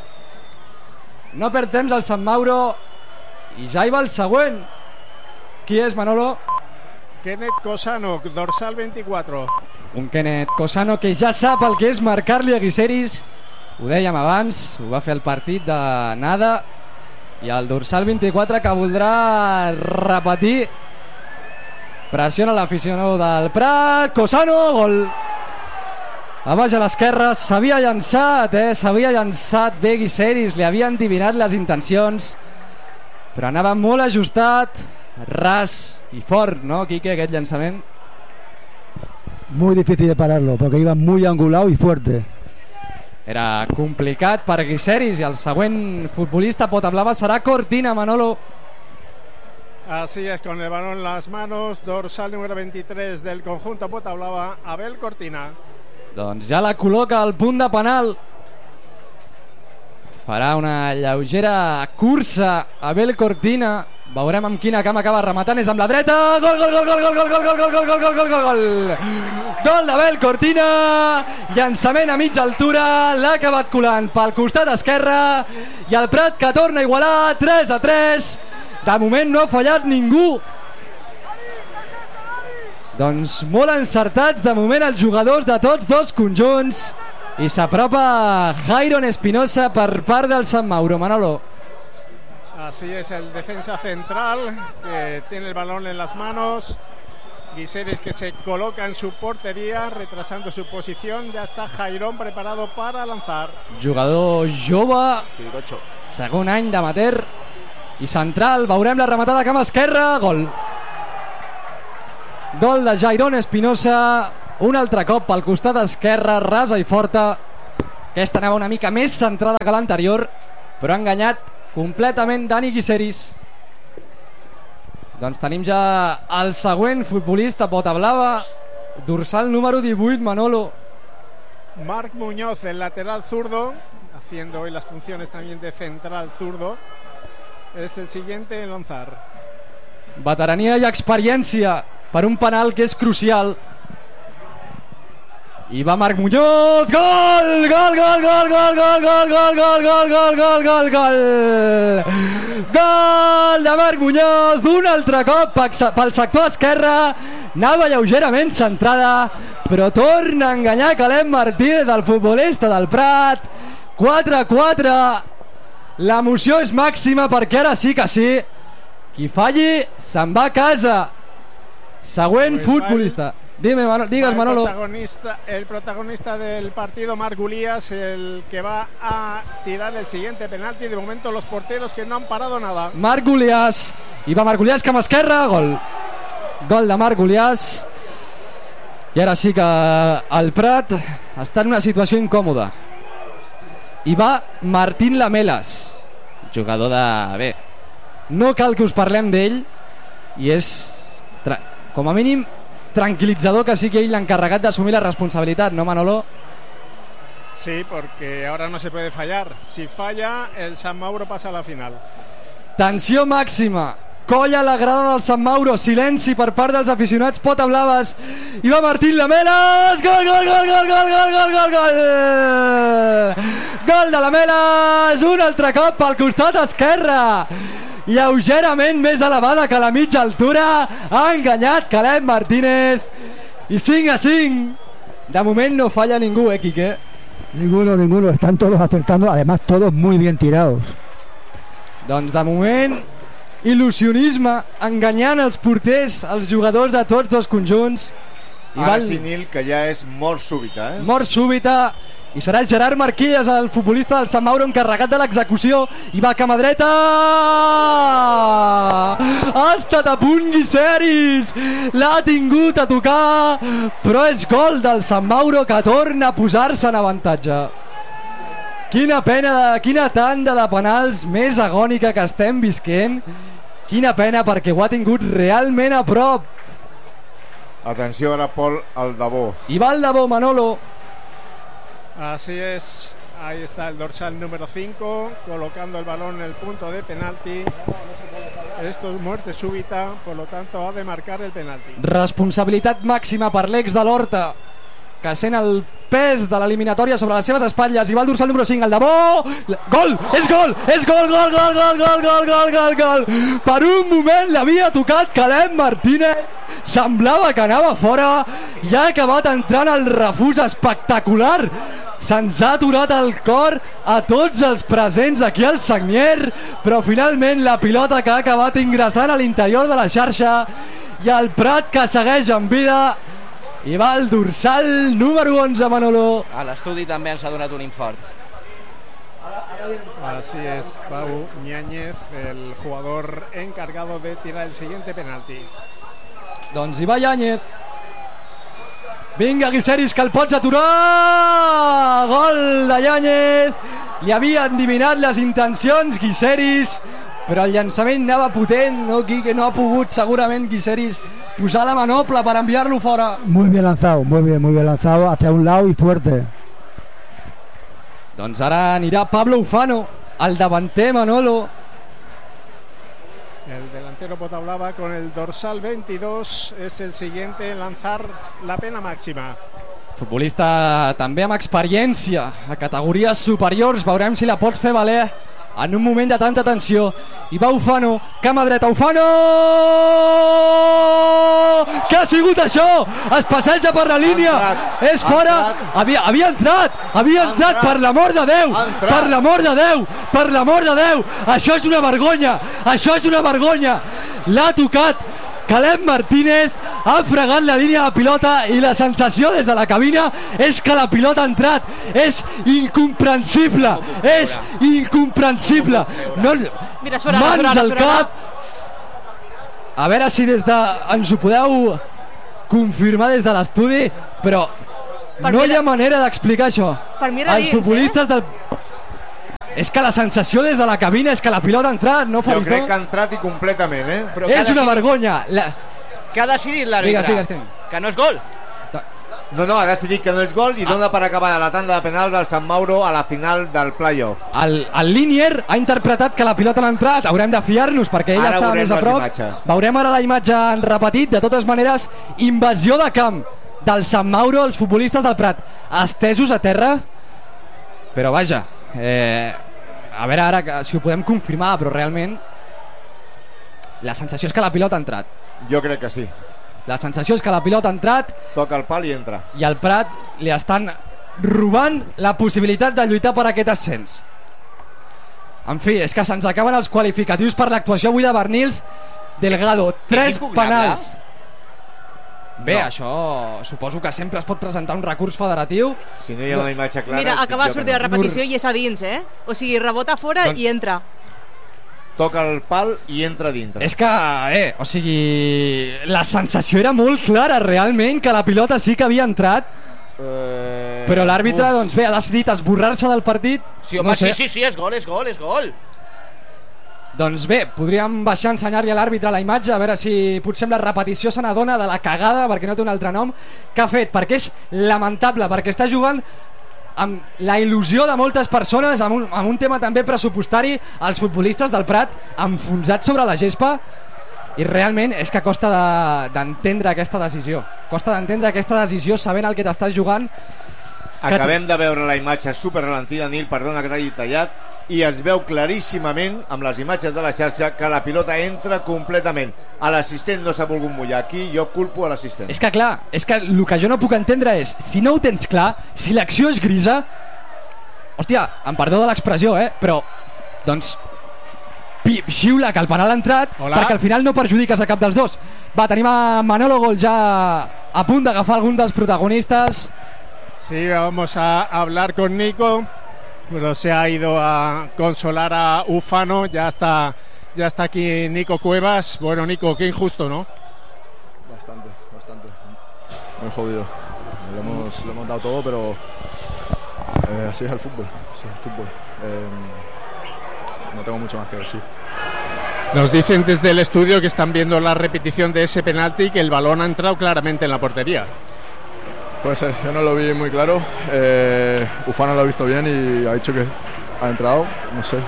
No perd temps el Sant Mauro i ja hi va el següent. Qui és, Manolo? Kenneth Cosano, dorsal 24. Un Kenneth Cosano que ja sap el que és marcar-li a Guiseris. Ho dèiem abans, ho va fer el partit de Nada. I el dorsal 24 que voldrà repetir. Pressiona l'aficionador del Prat. Cosano, gol. A baix a l'esquerra, s'havia llançat bé Guiseris, li havia endivinat les intencions, però anava molt ajustat, ras i fort, ¿no, Quique, aquest llançament? Muy difícil de pararlo, porque iba muy angulado y fuerte. Era complicat per Guiseris i el següent futbolista Potablava serà Cortina, Manolo. Así es, con el balón en las manos, dorsal número 23 del conjunto Potablava, Abel Cortina. Doncs ja la col·loca al punt de penal. Farà una lleugera cursa Abel Cortina. Veurem amb quina cama acaba rematant. És amb la dreta. Gol, gol, gol, gol, gol, gol, gol, gol, gol, gol, gol, gol, gol. Gol d'Abel Cortina. Llançament a mitja altura. L'ha acabat colant pel costat esquerre. I el Prat, que torna a igualar 3-3. De moment no ha fallat ningú. Doncs molt encertats de moment els jugadors de tots dos conjunts i s'apropa Jairon Espinosa per part del Sant Mauro, Manolo. Así es, el defensa central que tiene el balón en las manos. Guiseris, que se coloca en su portería retrasando su posición. Ya está Jairon preparado para lanzar. Jugador jove, segon any d'amateur i central. Veurem la rematada a cama esquerra. Gol. Gol de Jairon Espinosa, un altre cop pel costat esquerre, rasa i forta. Aquesta anava una mica més centrada que l'anterior, però ha enganyat completament Dani Guiseris. Doncs tenim ja el següent futbolista pota blava, dorsal número 18, Manolo. Marc Muñoz, el lateral zurdo, haciendo hoy las funciones también de central zurdo, es el siguiente en lanzar. Veterania i experiència per un penal que és crucial. I va Marc Muñoz, gol! Gol, gol, gol, gol, gol, gol, gol, gol, gol, gol, gol, gol, gol! Gol de Marc Muñoz, un altre cop pel sector esquerre, anava lleugerament centrada, però torna a enganyar Caleb Martínez, el futbolista del Prat. 4-4, l'emoció és màxima perquè ara sí que sí, qui falli se'n va a casa. Següent futbolista. Digues, Manolo. El protagonista del partido, Marc Gulías, el que va a tirar el siguiente penalti. De momento los porteros que no han parado nada. Marc Gulías. I va Marc Gulías, cama esquerra, gol. Gol de Marc Gulías. I ara sí que el Prat està en una situació incòmoda. I va Martín Lamelas, jugador de... Bé, no cal que us parlem d'ell, i és, com a mínim, tranquilitzador que sigui ell l'encarregat d'assumir la responsabilitat, ¿no, Manolo? Sí, porque ahora no se puede fallar. Si falla, el Sant Mauro pasa a la final. Tensió màxima, colla a la grada del Sant Mauro, silenci per part dels aficionats pota blaves, i va Martín Lamelas, gol, gol, gol, gol, gol, gol, gol, gol, gol, gol de Lamelas, un altre cop pel costat esquerre, lleugerament més elevada que la mitja altura, ha enganyat Caleb Martínez, i 5-5, de moment no falla ningú, Quique? Ninguno, están todos acertando, además todos muy bien tirados. Doncs de moment, il·lusionisme, enganyant els porters, els jugadors de tots dos conjunts. Ara sí, Nil, que ja és mort súbita, eh? Mort súbita, i serà Gerard Marquilles, el futbolista del Sant Mauro, encarregat de l'execució, i va cama dreta, ha estat a punt Guiseris, l'ha tingut a tocar, però és gol del Sant Mauro, que torna a posar-se en avantatge. Quina pena, quina tanda de penals més agònica que estem visquent. Quina pena, perquè ho ha tingut realment a prop. Atenció ara, Pol, al Dabó. I va el Dabó, Manolo. Así es, ahí está el dorsal número 5, colocando el balón en el punto de penalti. Esto es muerte súbita, por lo tanto ha de marcar el penalti. Responsabilitat màxima per l'ex de l'Horta, que sent el pes de l'eliminatòria sobre les seves espatlles, i va el dorsal número 5, el de Bo, gol, és gol, gol, gol, gol, gol, gol, gol, gol, gol. Per un moment l'havia tocat Caleb Martínez, semblava que anava fora, i ha acabat entrant el refús espectacular. Se'ns ha aturat el cor a tots els presents aquí al Sagnier, però finalment la pilota que ha acabat ingressant a l'interior de la xarxa, i el Prat que segueix en vida. I va el dorsal número 11, Manolo. A l'estudi també ens ha donat un infort. Así es, Pau Ñáñez, el jugador encargado de tirar el siguiente penalti. Doncs hi va Ñáñez. Vinga, Guiseris, que el pots aturar. Gol de Ñáñez. Li havia endivinat les intencions Guiseris, però el llançament anava potent, no, Quique? No ha pogut segurament Guiseris posar la manopla para enviarlo fuera. Muy bien lanzado hacia un lado y fuerte. Doncs ara anirà Pablo Ufano, el davanter, Manolo. El delantero potablava con el dorsal 22 es el siguiente en lanzar la pena màxima. Futbolista també amb experiència a categories superiors, veurem si la pots fer valer en un moment de tanta tensió. I va Ufano, cama dreta, Ufano! Què ha sigut això? Es passeja per la línia, és fora, havia entrat, per l'amor de Déu, per l'amor de Déu, això és una vergonya, l'ha tocat Caleb Martínez, ha fregat la línia de pilota, i la sensació des de la cabina és que la pilota ha entrat. És incomprensible, mans al cap. A veure si ens ho podeu confirmar des de l'estudi, però No hi ha manera d'explicar això. Per mi era Els dins, futbolistes del... És que la sensació des de la cabina és que la pilota ha entrat, no, Jo Farizó? crec que ha entrat i completament, Però És una vergonya. Què ha decidit l'àrbitre? Digues. Que no és gol. No, ha decidit que no és gol i dona per acabada la tanda de penal del Sant Mauro a la final del playoff. El Linier ha interpretat que la pilota l'ha entrat. Haurem de fiar-nos perquè ell Ara està veurem més a les prop. imatges. Veurem ara la imatge en repetit. De totes maneres, invasió de camp del Sant Mauro, els futbolistes del Prat estesos a terra. Però vaja, a veure ara si ho podem confirmar, però realment la sensació és que la pilota ha entrat. Jo crec que sí. La sensació és que la pilota ha entrat Toca el pal i entra. i al Prat li estan robant la possibilitat de lluitar per aquest ascens. En fi, és que se'ns acaben els qualificatius per l'actuació avui de Bernils. Delgado, 3 penals. Bé, això suposo que sempre es pot presentar un recurs federatiu. Si no hi ha una imatge clara... Mira, acaba de jo sortir que la repetició i és a dins, O sigui, rebota fora Doncs- i entra. Toca el pal i entra dintre. És que, o sigui, la sensació era molt clara, realment, que la pilota sí que havia entrat, però l'àrbitre, doncs bé, ha decidit esborrar-se del partit. Sí, home, no sé. sí, és gol. Doncs bé, podríem baixar a ensenyar-li a l'àrbitre la imatge, a veure si potser amb la repetició se n'adona de la cagada, perquè no té un altre nom, que ha fet, perquè és lamentable, perquè està jugant amb la il·lusió de moltes persones, amb un tema també pressupostari, els futbolistes del Prat enfonsats sobre la gespa, i realment és que costa d'entendre aquesta decisió. Costa d'entendre aquesta decisió sabent el que t'estàs jugant. Acabem de veure la imatge super ralentida, Nil, perdona que t'hagi tallat, i es veu claríssimament amb les imatges de la xarxa que la pilota entra completament. A l'assistent no s'ha volgut mullar. Aquí jo culpo a l'assistent. És que clar, és que el que jo no puc entendre és, si no ho tens clar, si l'acció és grisa, hòstia, em perdó de l'expressió, però doncs xiula que el penal ha entrat. Hola. Perquè al final no perjudiques a cap dels dos. Va, tenim a Manolo Gol ja a punt d'agafar algun dels protagonistes. Sí, vamos a hablar con Nico, pero se ha ido a consolar a Ufano. Ya está aquí Nico Cuevas. Bueno, Nico, qué injusto, ¿no? Bastante. Muy jodido. Le hemos dado todo, pero así es el fútbol. No tengo mucho más que decir. Nos dicen desde el estudio que están viendo la repetición de ese penalti y que el balón ha entrado claramente en la portería. Puede ser, yo no lo vi muy claro. Ufano lo ha visto bien y ha dicho que ha entrado. No sé.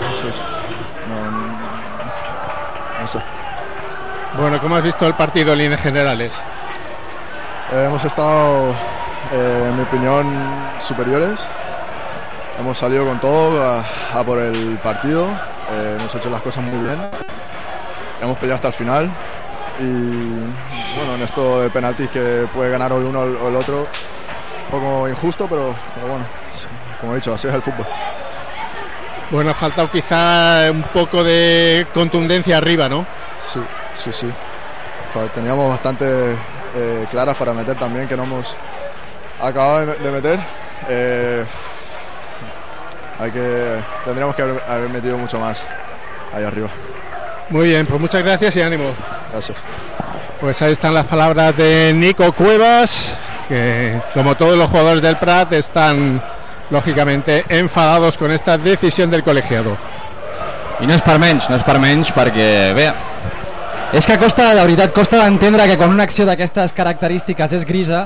Bueno, ¿cómo has visto el partido en líneas generales? Hemos estado, en mi opinión, superiores. Hemos salido con todo a por el partido. Hemos hecho las cosas muy bien. Hemos peleado hasta el final. Y bueno, en esto de penaltis que puede ganar el uno o el otro, un poco injusto, pero bueno, como he dicho, así es el fútbol. Bueno, ha faltado quizá un poco de contundencia arriba, ¿no? Sí. Teníamos bastante claras para meter también, que no hemos acabado de meter. Tendríamos que haber metido mucho más ahí arriba. Muy bien, pues muchas gracias y ánimo. Gracias. Pues ahí están las palabras de Nico Cuevas, que como todos los jugadores del Prat están lógicamente enfadados con esta decisión del colegiado. I no és per menys perquè, bé, és que costa, de veritat, costa d'entendre que quan una acció d'aquestes característiques és grisa,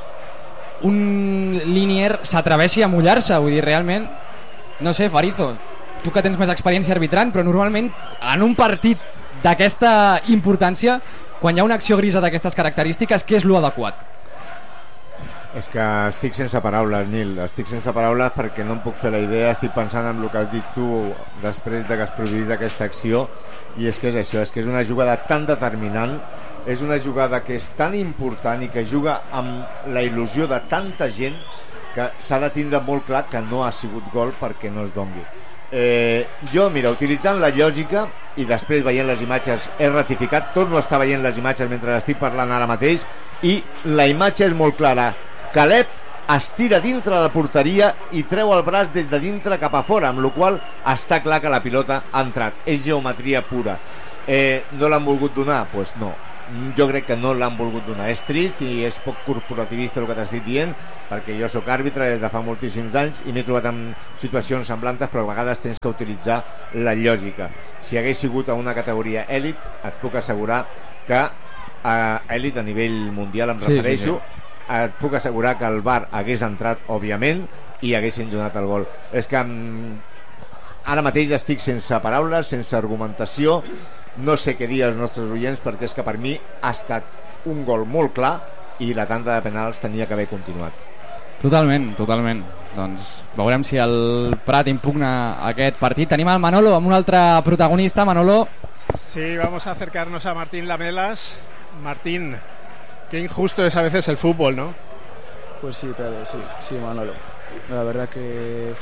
un Linier s'atreveixi a mullar-se, vull dir, realment, no sé, Farizo, tu que tens més experiència arbitrant, però normalment en un partit d'aquesta importància, quan hi ha una acció grisa d'aquestes característiques, què és l'adequat? És que estic sense paraules, Nil. Estic sense paraules perquè no em puc fer la idea. Estic pensant en el que has dit tu després de que es produís aquesta acció, i és que és això, és que és una jugada tan determinant, és una jugada que és tan important i que juga amb la il·lusió de tanta gent que s'ha de tindre molt clar que no ha sigut gol perquè no es dongui. Jo, mira, utilitzant la lògica i després veient les imatges he ratificat, torno a estar veient les imatges mentre estic parlant ara mateix, i la imatge és molt clara. Caleb es tira dintre de la porteria i treu el braç des de dintre cap a fora, amb la qual està clar que la pilota ha entrat. És geometria pura. No l'han volgut donar? Doncs no. jo crec que no l'han volgut donar. És trist i és poc corporativista el que t'estic dient, perquè jo sóc àrbitre des de fa moltíssims anys i m'he trobat en situacions semblantes, però a vegades tens que utilitzar la lògica. Si hagués sigut a una categoria èlit, et puc assegurar que a èlit a nivell mundial em refereixo, et puc assegurar que el VAR hagués entrat, òbviament, i haguessin donat el gol. És que ara mateix estic sense paraules, sense argumentació, no sé què dir als nostres oients, perquè és que per mi ha estat un gol molt clar i la tanda de penals tenia que haver continuat. Totalment. Doncs veurem si el Prat impugna aquest partit. Tenim el Manolo amb un altre protagonista. Manolo. Sí, vamos a acercarnos a Martín Lamelas. Martín, qué injusto es a veces el fútbol, ¿no? Pues sí, Pedro, sí, Manolo. La verdad que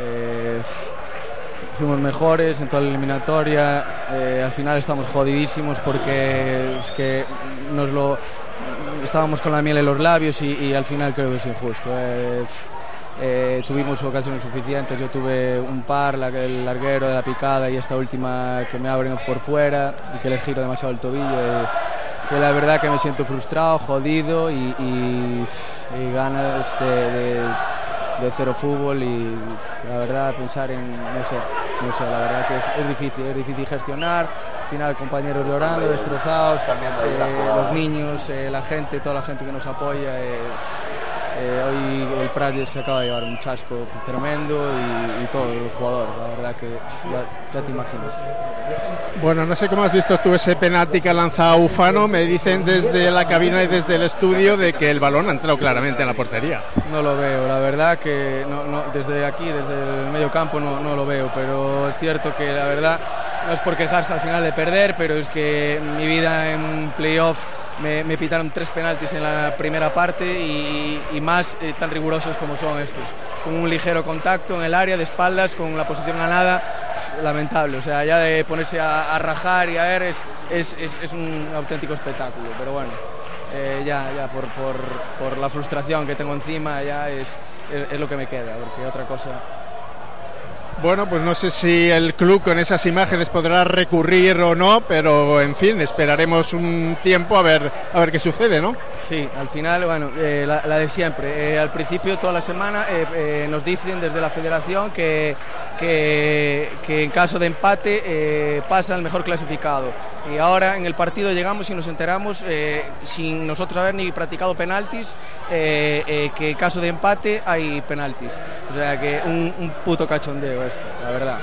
fuimos mejores en toda la eliminatoria, al final estamos jodidísimos porque es que estábamos con la miel en los labios y al final creo que es injusto. Tuvimos ocasiones suficientes, yo tuve un par, el larguero de la picada y esta última que me abren por fuera y que le giro demasiado el tobillo. Y la verdad que me siento frustrado, jodido y ganas de cero fútbol y la verdad pensar en no sé, la verdad que es difícil gestionar. Al final compañeros llorando, destrozados, los niños, la gente, toda la gente que nos apoya. Hoy el Prat se acaba de llevar un chasco tremendo y todos los jugadores, la verdad que ya te imaginas. Bueno, no sé cómo has visto tú ese penalti que ha lanzado Ufano. Me dicen desde la cabina y desde el estudio de que el balón ha entrado claramente en la portería. No lo veo, la verdad que no, desde aquí, desde el medio campo no lo veo, pero es cierto que la verdad no es por quejarse al final de perder, pero es que en mi vida en playoff me pitaron 3 penaltis en la primera parte y más tan rigurosos como son estos, con un ligero contacto en el área de espaldas, con la posición ganada, lamentable. O sea, ya de ponerse a rajar y a ver es un auténtico espectáculo, pero bueno, ya por la frustración que tengo encima ya es lo que me queda, porque otra cosa. Bueno, pues no sé si el club con esas imágenes podrá recurrir o no, pero en fin, esperaremos un tiempo a ver qué sucede, ¿no? Sí, al final, bueno, la de siempre. Al principio, toda la semana, nos dicen desde la federación que en caso de empate pasa el mejor clasificado. Y ahora en el partido llegamos y nos enteramos, sin nosotros haber ni practicado penaltis, que en caso de empate hay penaltis. O sea que un puto cachondeo esto, la verdad.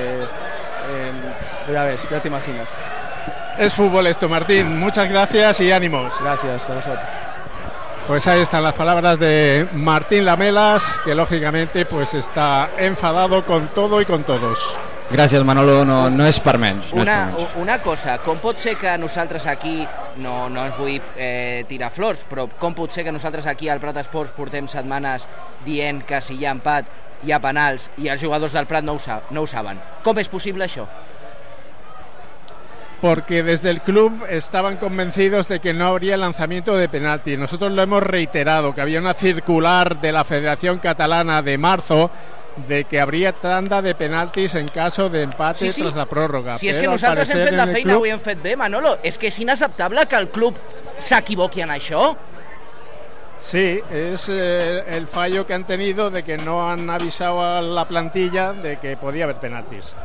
Ya ves, ya te imaginas. Es fútbol esto, Martín. Muchas gracias y ánimos. Gracias a vosotros. Pues ahí están las palabras de Martín Lamelas, que lògicamente pues está enfadado con todo y con todos. Gràcies, Manolo, no és per menys. Una cosa, com pot ser que nosaltres aquí, no ens vull tirar flors, però com pot ser que nosaltres aquí al Prat Esports portem setmanes dient que si hi ha empat hi ha penals i els jugadors del Prat no ho saben? Com és possible això? Porque desde el club estaban convencidos de que no habría lanzamiento de penalti. Nosotros lo hemos reiterado, que había una circular de la Federación Catalana de marzo de que habría tanda de penaltis en caso de empate tras la pròrroga. Si és que nosaltres hem fet la feina, ho hem fet bé, Manolo. És que és inacceptable que el club s'equivoqui en això. Sí, es el fallo que han tenido de que no han avisado a la plantilla de que podía haber penaltis.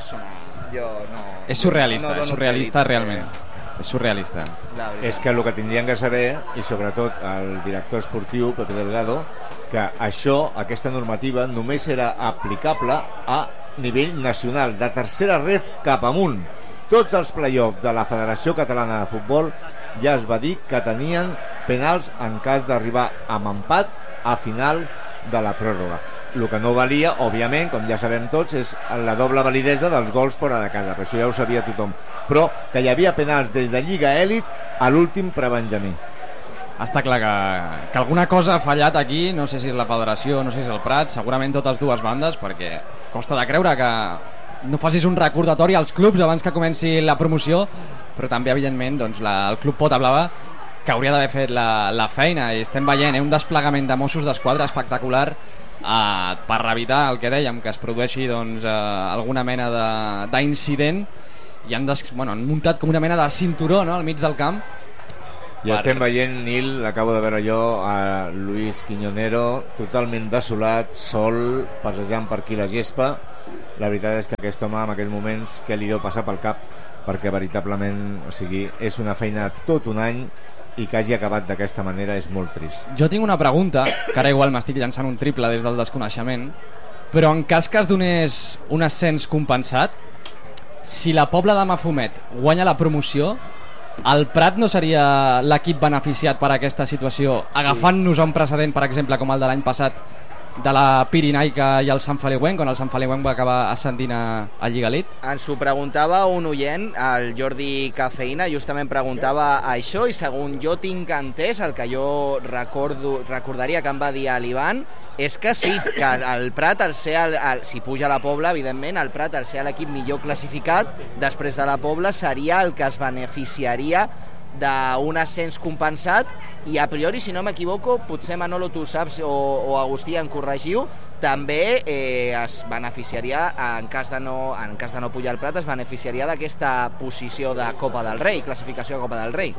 És surrealista realment. És surrealista. És que el que tindrien que saber, i sobretot el director esportiu Pepe Delgado, que aquesta normativa només era aplicable a nivell nacional, de tercera red cap amunt. Tots els play-offs de la Federació Catalana de Futbol ja es va dir que tenien penals en cas d'arribar amb empat a final de la pròrroga. El que no valia, òbviament, com ja sabem tots, és la doble validesa dels gols fora de casa, però això ja ho sabia tothom. Però que hi havia penals des de Lliga Èlit a l'últim prebenjamí. Està clar que alguna cosa ha fallat aquí, no sé si és la federació, no sé si és el Prat, segurament totes dues bandes, perquè costa de creure que no facis un recordatori als clubs abans que comenci la promoció, però també, evidentment, doncs, el club Pota Blava, que hauria d'haver fet la feina, i estem veient un desplegament de Mossos d'Esquadra espectacular per evitar el que dèiem, que es produeixi alguna mena d'incident, i han muntat com una mena de cinturó, no?, al mig del camp, I estem veient, Nil, acabo de veure jo, a Luis Quiñonero totalment desolat, sol, passejant per aquí la gespa. La veritat és que aquest home en aquells moments que li deu passar pel cap, perquè veritablement, o sigui, és una feina tot un any i que hagi acabat d'aquesta manera és molt trist. Jo tinc una pregunta, que ara igual m'estic llançant un triple des del desconeixement, però en cas que es donés un ascens compensat, si la Pobla de Mafumet guanya la promoció, el Prat no seria l'equip beneficiat per aquesta situació, agafant-nos a un precedent, per exemple, com el de l'any passat, de la Pirinaica i el Sant Feliuenc, on el Sant Feliuenc va acabar ascendint a Lliga Elite? Ens ho preguntava un oient, el Jordi Cafeïna, justament preguntava això, i segons jo tinc entès, el que jo recordaria que em va dir a l'Ivan, és que sí, que el Prat, si puja la Pobla, evidentment, el Prat, al ser l'equip millor classificat, després de la Pobla, seria el que es beneficiaria d'un ascens compensat, i a priori, si no m'equivoco, potser Manolo tu saps o Agustí em corregiu, també es beneficiaria, en cas de no pujar el Prat, es beneficiaria d'aquesta posició de Copa del Rei, classificació de Copa del Rei.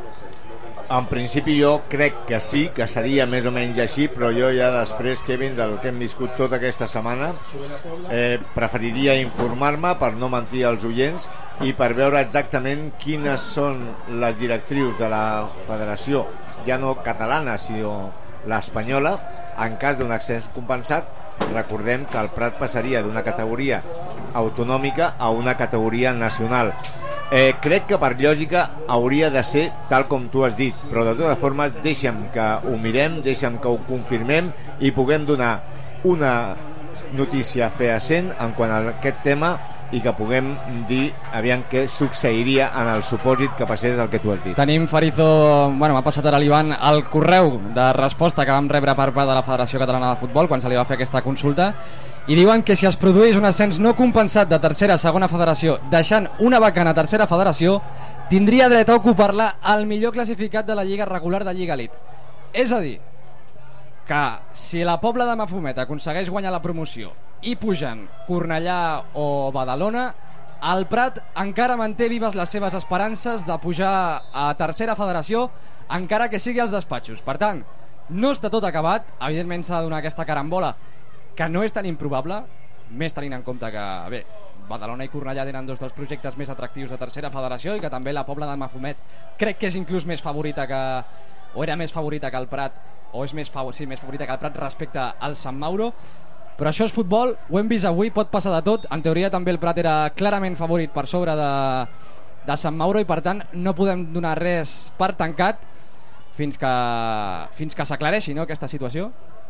En principi jo crec que sí, que seria més o menys així, però jo ja després, Kevin, del que hem viscut tota aquesta setmana, preferiria informar-me per no mentir als oients i per veure exactament quines són les directrius de la federació, ja no catalana, sinó l'espanyola, en cas d'un ascens compensat. Recordem que el Prat passaria d'una categoria autonòmica a una categoria nacional. Crec que per lògica hauria de ser tal com tu has dit, però de totes formes deixa'm que ho mirem, deixa'm que ho confirmem i puguem donar una notícia fehaent en quant a aquest tema i que puguem dir aviam què succeiria en el supòsit que passés el que tu has dit. Tenim Farizo, m'ha passat ara l'Ivan el correu de resposta que vam rebre per part de la Federació Catalana de Futbol quan se li va fer aquesta consulta, i diuen que si es produís un ascens no compensat de tercera a segona federació, deixant una vacant a tercera federació, tindria dret a ocupar-la el millor classificat de la lliga regular de Lliga Elite. És a dir, que si la Pobla de Mafumet aconsegueix guanyar la promoció i pugen Cornellà o Badalona, el Prat encara manté vives les seves esperances de pujar a tercera federació, encara que sigui als despatxos. Per tant, no està tot acabat. Evidentment s'ha de donar aquesta carambola, que no és tan improbable, més tenint en compte que, bé, Badalona i Cornellà tenen dos dels projectes més atractius de tercera federació i que també la Pobla de Mafumet crec que és inclús més favorita que, o era més favorita que el Prat, o és més favorita que el Prat respecte al Sant Mauro. Però això és futbol, ho hem vist avui, pot passar de tot. En teoria també el Prat era clarament favorit per sobre de Sant Mauro i per tant no podem donar res per tancat fins que s'aclareixi, no, aquesta situació.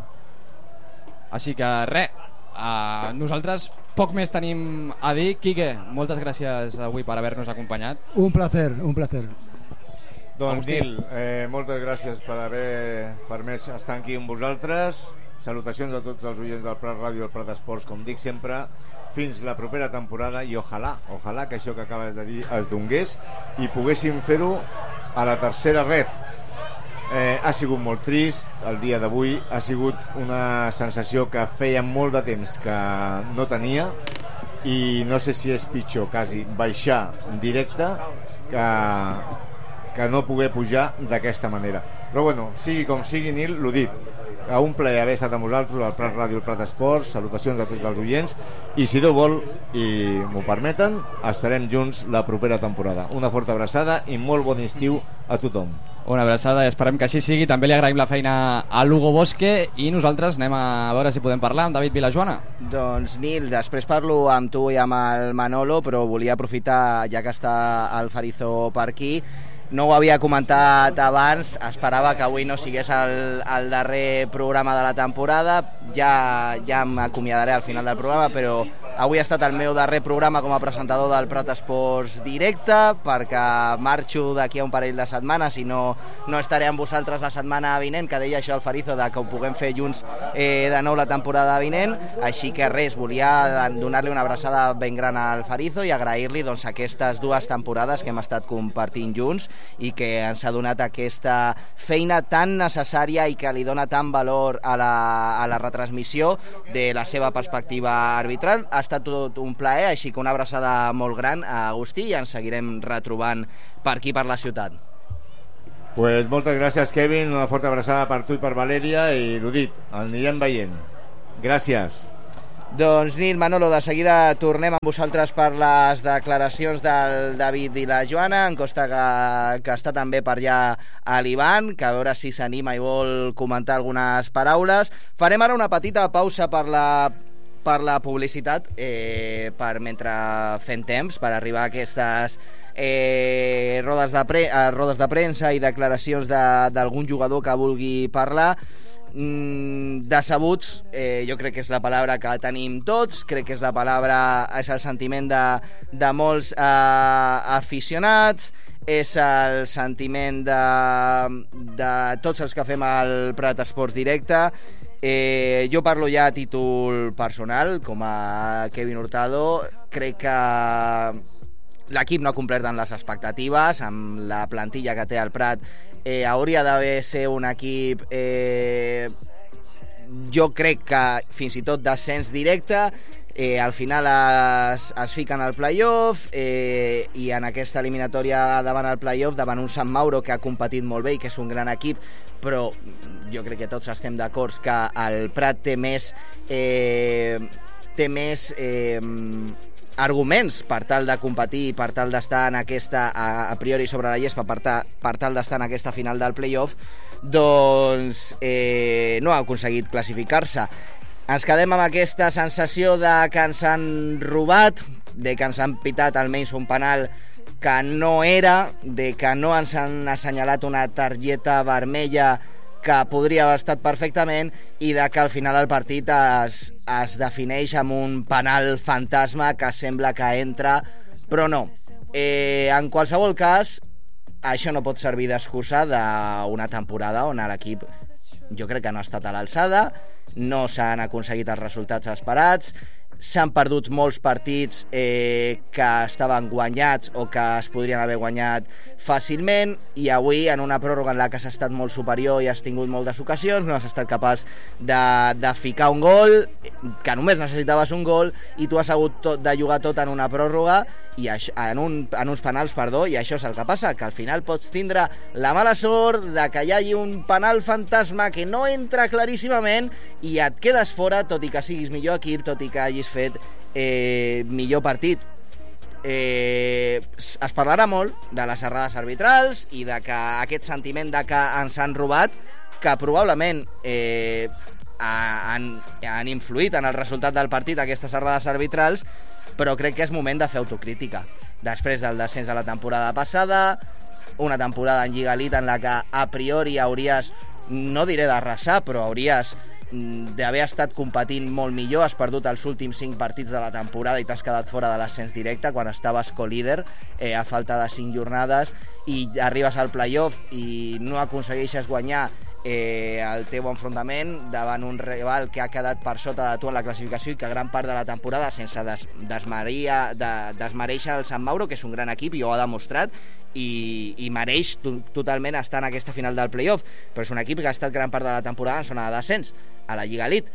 Així que res, nosaltres poc més tenim a dir. Quique, moltes gràcies avui per haver-nos acompanyat. Un placer, un placer. Doncs Nil, moltes gràcies per haver permès estar aquí amb vosaltres. Salutacions a tots els oients del Prat Ràdio i el Prat Esports, com dic sempre, fins la propera temporada, i ojalà que això que acabes de dir es donés i poguéssim fer-ho a la tercera ref. Ha sigut molt trist el dia d'avui, ha sigut una sensació que feia molt de temps que no tenia, i no sé si és pitjor quasi baixar en directe que no poder pujar d'aquesta manera. Però bueno, sigui com sigui, Nil, l'ho dit, un plaer haver estat amb vosaltres al Prat Ràdio i el Prat Esports. Salutacions a tots els oients i, si Déu vol i m'ho permeten, estarem junts la propera temporada. Una forta abraçada i molt bon estiu a tothom. Una abraçada i esperem que així sigui. També li agraïm la feina a Lugo Bosque i nosaltres anem a veure si podem parlar amb David Vilajoana. Doncs Nil, després parlo amb tu i amb el Manolo, però volia aprofitar, ja que està el Farizo per aquí. No ho havia comentat abans, esperava que avui no sigués el darrer programa de la temporada, ja m'acomiadaré al final del programa, però avui ha estat el meu darrer programa com a presentador del Prat Esports Directe, perquè marxo d'aquí a un parell de setmanes i no estaré amb vosaltres la setmana vinent, que deia això el Farizo, que ho puguem fer junts de nou la temporada vinent. Així que res, volia donar-li una abraçada ben gran al Farizo i agrair-li doncs, aquestes 2 temporades que hem estat compartint junts i que ens ha donat aquesta feina tan necessària i que li dona tant valor a la retransmissió de la seva perspectiva arbitral. Ha estat tot un plaer, així que una abraçada molt gran a Agustí i ens seguirem retrobant per aquí, per la ciutat. Pues moltes gràcies, Kevin, una forta abraçada per tu i per Valèria, i l'ho dit, el anirem veient. Gràcies. Doncs Nil, Manolo, de seguida tornem amb vosaltres per les declaracions del David i la Joana. Em consta que està també per allà a l'Ivan, que a veure si s'anima i vol comentar algunes paraules. Farem ara una petita pausa per la publicitat, per mentre fem temps, per arribar a aquestes rodes de premsa i declaracions d'algun jugador que vulgui parlar. Decebuts, jo crec que és la paraula que tenim tots, crec que és el sentiment de molts aficionats, és el sentiment de tots els que fem el Prat Esports Directe. Jo parlo ja a títol personal, com a Kevin Hurtado. Crec que l'equip no ha complert amb les expectatives, amb la plantilla que té el Prat. Hauria d'haver ser un equip, jo crec que fins i tot descens directe. Al final es fiquen al playoff, i en aquesta eliminatòria davant el playoff, davant un Sant Mauro que ha competit molt bé i que és un gran equip, però jo crec que tots estem d'acord que el Prat té més arguments per tal de competir i per tal d'estar en aquesta, a priori sobre la llespa, per tal d'estar en aquesta final del playoff. Doncs no ha aconseguit classificar-se. Ens quedem amb aquesta sensació de que ens han robat, de que ens han pitat almenys un penal que no era, de que no ens han assenyalat una targeta vermella que podria haver estat perfectament, i de que al final el partit es defineix amb un penal fantasma que sembla que entra, però no. En qualsevol cas, això no pot servir d'excusa d'una temporada on l'equip, jo crec que no ha estat a l'alçada, no s'han aconseguit els resultats esperats, s'han perdut molts partits que estaven guanyats o que es podrien haver guanyat fàcilment, i avui, en una pròrroga en la que s'ha estat molt superior i has tingut moltes ocasions, no has estat capaç de ficar un gol, que només necessitaves un gol, i tu has hagut de jugar tot en una pròrroga i en uns penals, i això és el que passa, que al final pots tindre la mala sort de que hi hagi un penal fantasma que no entra claríssimament i et quedes fora, tot i que siguis millor equip, tot i que hagis fet millor partit. Es parlarà molt de les errades arbitrals i de que aquest sentiment de que ens han robat, que probablement han influït en el resultat del partit, aquestes errades arbitrals, però crec que és moment de fer autocrítica. Després del descens de la temporada passada, una temporada en Lliga Elite en la que a priori hauries, no diré d'arrasar, però hauries d'haver estat competint molt millor. Has perdut els últims 5 partits de la temporada i t'has quedat fora de l'ascens directe quan estaves co-líder a falta de 5 jornades, i arribes al playoff i no aconsegueixes guanyar el teu enfrontament davant un rival que ha quedat per sota de tu en la classificació i que gran part de la temporada, sense desmereixer el Sant Mauro, que és un gran equip i ho ha demostrat i mereix totalment estar en aquesta final del playoff, però és un equip que ha estat gran part de la temporada en zona de descens a la Lliga Elite,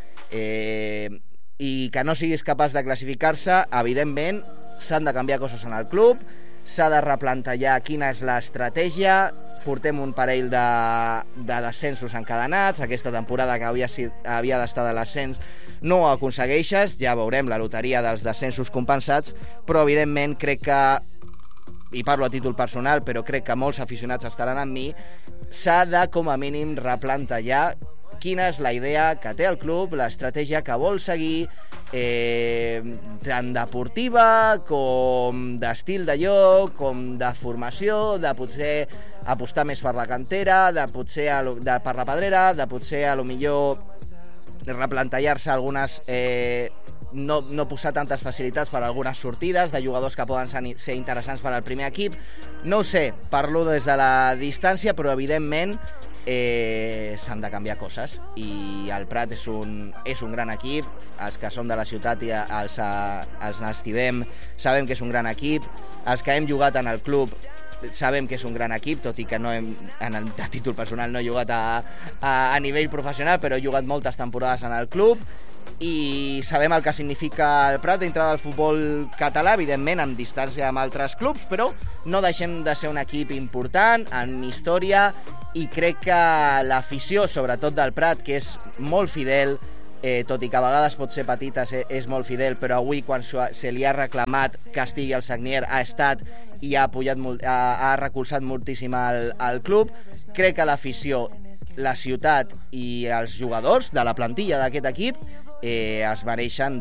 i que no siguis capaç de classificar-se, evidentment s'han de canviar coses en el club, s'ha de replantejar quina és l'estratègia. Portem un parell de descensos encadenats, aquesta temporada que havia d'estar de l'ascens no ho aconsegueixes, ja veurem la loteria dels descensos compensats, però evidentment crec que, i parlo a títol personal, però crec que molts aficionats estaran amb mi, s'ha de com a mínim replantejar quina és la idea que té el club, l'estratègia que vol seguir, tant deportiva com d'estil de joc, com de formació, de potser apostar més per la cantera, de potser per la pedrera, de potser a lo millor replantejar-se algunes, no posar tantes facilitats per a algunes sortides de jugadors que poden ser interessants per al primer equip. No ho sé, parlo des de la distància, però evidentment s'han de canviar coses, i el Prat és un gran equip. Els que som de la ciutat i els n'estimem sabem que és un gran equip, els que hem jugat en el club sabem que és un gran equip, tot i que no a títol personal no he jugat a nivell professional, però he jugat moltes temporades en el club, i sabem el que significa el Prat dintre del futbol català, evidentment amb distància amb altres clubs, però no deixem de ser un equip important, amb història, i crec que l'afició, sobretot del Prat, que és molt fidel, tot i que a vegades pot ser petita, és molt fidel, però avui quan se li ha reclamat que estigui al Sagnier ha estat i ha recolzat moltíssim al club. Crec que l'afició, la ciutat i els jugadors de la plantilla d'aquest equip es mereixen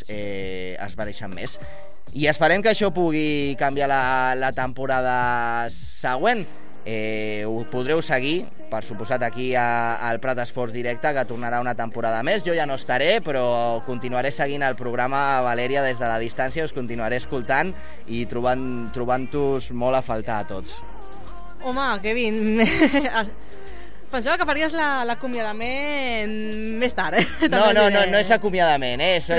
més, i esperem que això pugui canviar la temporada següent. Ho podreu seguir, per suposat, aquí al Prat Esports Directe, que tornarà una temporada més. Jo ja no estaré, però continuaré seguint el programa, Valèria, des de la distància. Us continuaré escoltant i trobant-vos molt a faltar a tots. Home, Kevin, pensava que faries l'acomiadament més tard. No és acomiadament,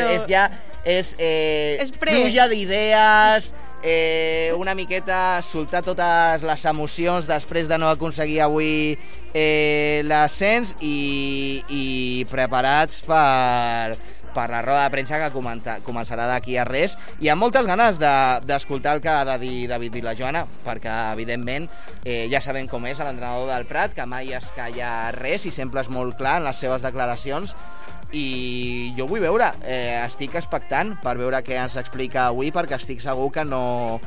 és pluja d'idees, una miqueta soltar totes les emocions després de no aconseguir avui l'ascens i preparats per la roda de premsa que començarà d'aquí a res, i amb moltes ganes d'escoltar el que ha de dir David Vilajoana, perquè evidentment ja sabem com és l'entrenador del Prat, que mai es calla res i sempre és molt clar en les seves declaracions, i jo vull veure, estic expectant per veure què ens explica avui, perquè estic segur que no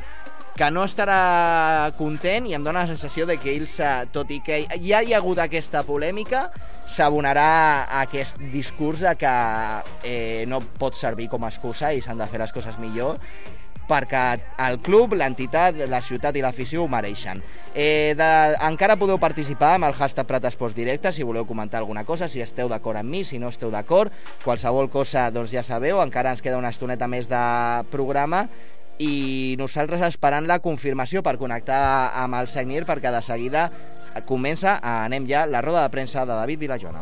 estarà content, i em dóna la sensació de que ell, tot i que ja hi ha hagut aquesta polèmica, s'abonarà a aquest discurs de que no pot servir com a excusa i s'han de fer les coses millor, perquè el club, l'entitat, la ciutat i l'afició ho mereixen. Encara podeu participar amb el hashtag Prat Esports Directe si voleu comentar alguna cosa, si esteu d'acord amb mi, si no esteu d'acord, qualsevol cosa, doncs ja sabeu, encara ens queda una estoneta més de programa, i nosaltres esperant la confirmació per connectar amb el Sagnier, perquè de seguida anem ja la roda de premsa de David Vilajoana.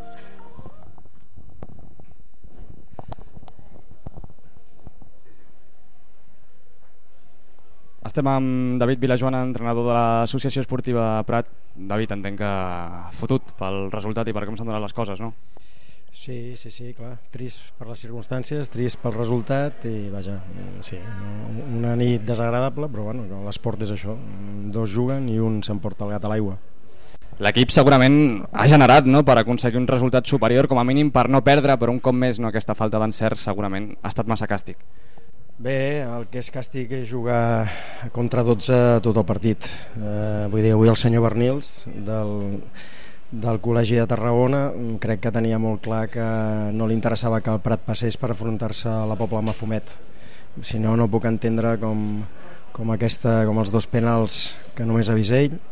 Estem amb David Vilajoana, entrenador de l'Associació Esportiva Prat. David, entenc que fotut pel resultat i per com s'han donat les coses, no? Sí, clar. Trist per les circumstàncies, trist pel resultat i vaja, sí, una nit desagradable, però bueno, l'esport és això. Dos juguen i un s'emporta el gat a l'aigua. L'equip segurament ha generat, no?, per aconseguir un resultat superior, com a mínim per no perdre, però un cop més, no, aquesta falta d'encert segurament ha estat massa càstig. Bé, el que és càstig és jugar contra 12 tot el partit. Vull dir, avui el senyor Bernils del Col·legi de Tarragona crec que tenia molt clar que no li interessava que el Prat passés per afrontar-se a la Pobla Mafumet. Si no, no puc entendre com els dos penals que només ha vist ell.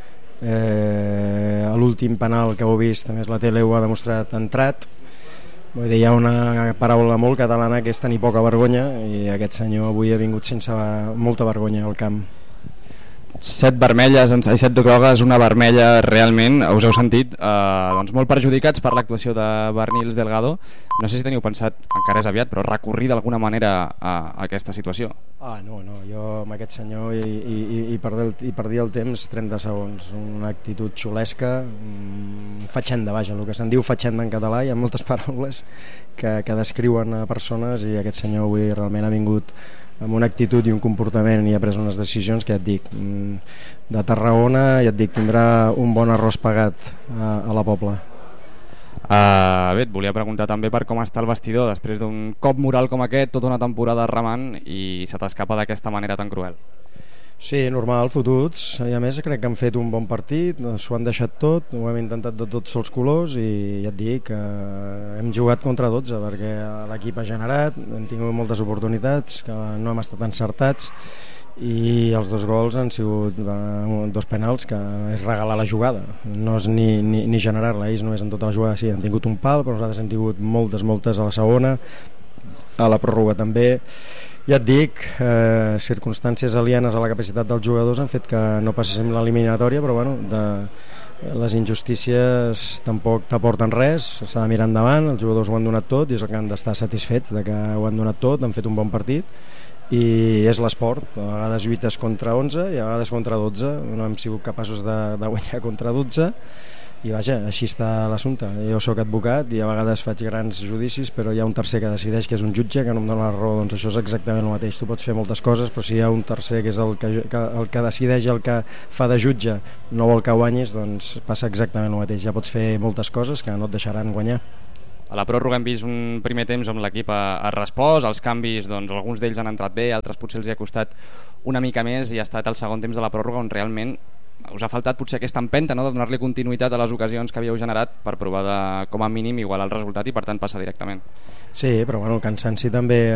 L'últim penal que heu vist, a més la tele ho ha demostrat, entrat. Vull dir, hi ha una paraula molt catalana que és tenir poca vergonya, i aquest senyor avui ha vingut sense molta vergonya al camp. 7 vermelles i 7 grogues, una vermella realment, us heu sentit doncs molt perjudicats per l'actuació de Bernils Delgado. No sé si teniu pensat, encara és aviat, però recorrir d'alguna manera a aquesta situació. No, jo amb aquest senyor i perdia el temps 30 segons, una actitud xulesca, fatxenda, vaja, el que se'n diu fatxenda en català. Hi ha moltes paraules que descriuen a persones, i aquest senyor avui realment ha vingut amb una actitud i un comportament i ha pres unes decisions que, ja et dic, de Tarragona, ja et dic, tindrà un bon arròs pagat a la Pobla. Bé, et volia preguntar també per com està el vestidor després d'un cop moral com aquest, tota una temporada remant, i se t'escapa d'aquesta manera tan cruel. Sí, normal, fotuts, i a més crec que han fet un bon partit, s'ho han deixat tot, ho hem intentat de tots els colors, i ja et dic que hem jugat contra 12 perquè l'equip ha generat, hem tingut moltes oportunitats que no hem estat encertats, i els dos gols han sigut dos penals que és regalar la jugada, no és ni generar-la. Ells només en tota la jugada sí, han tingut un pal, però nosaltres hem tingut moltes a la segona, a la pròrroga també. Ja et dic, circumstàncies alienes a la capacitat dels jugadors han fet que no passéssim l'eliminatòria, però bueno, les injustícies tampoc t'aporten res, s'ha de mirar endavant, els jugadors ho han donat tot i és el que han d'estar satisfets de que ho han donat tot, han fet un bon partit, i és l'esport, a vegades lluites contra 11 i a vegades contra 12, no hem sigut capaços de guanyar contra 12, i vaja, així està l'assumpte. Jo sóc advocat i a vegades faig grans judicis, però hi ha un tercer que decideix, que és un jutge, que no em dona la raó. Doncs això és exactament el mateix. Tu pots fer moltes coses, però si hi ha un tercer que és el que decideix, el que fa de jutge, no vol que guanyis, doncs passa exactament el mateix. Ja pots fer moltes coses que no et deixaran guanyar. A la pròrroga hem vist un primer temps on l'equip ha respost, els canvis, doncs alguns d'ells han entrat bé, altres potser els hi ha costat una mica més, i ha estat el segon temps de la pròrroga on realment us ha faltat potser aquesta empenta, no?, de donar-li continuïtat a les ocasions que havíeu generat per provar de, com a mínim, igualar el resultat i per tant passar directament. Sí, però bueno, el cansanci també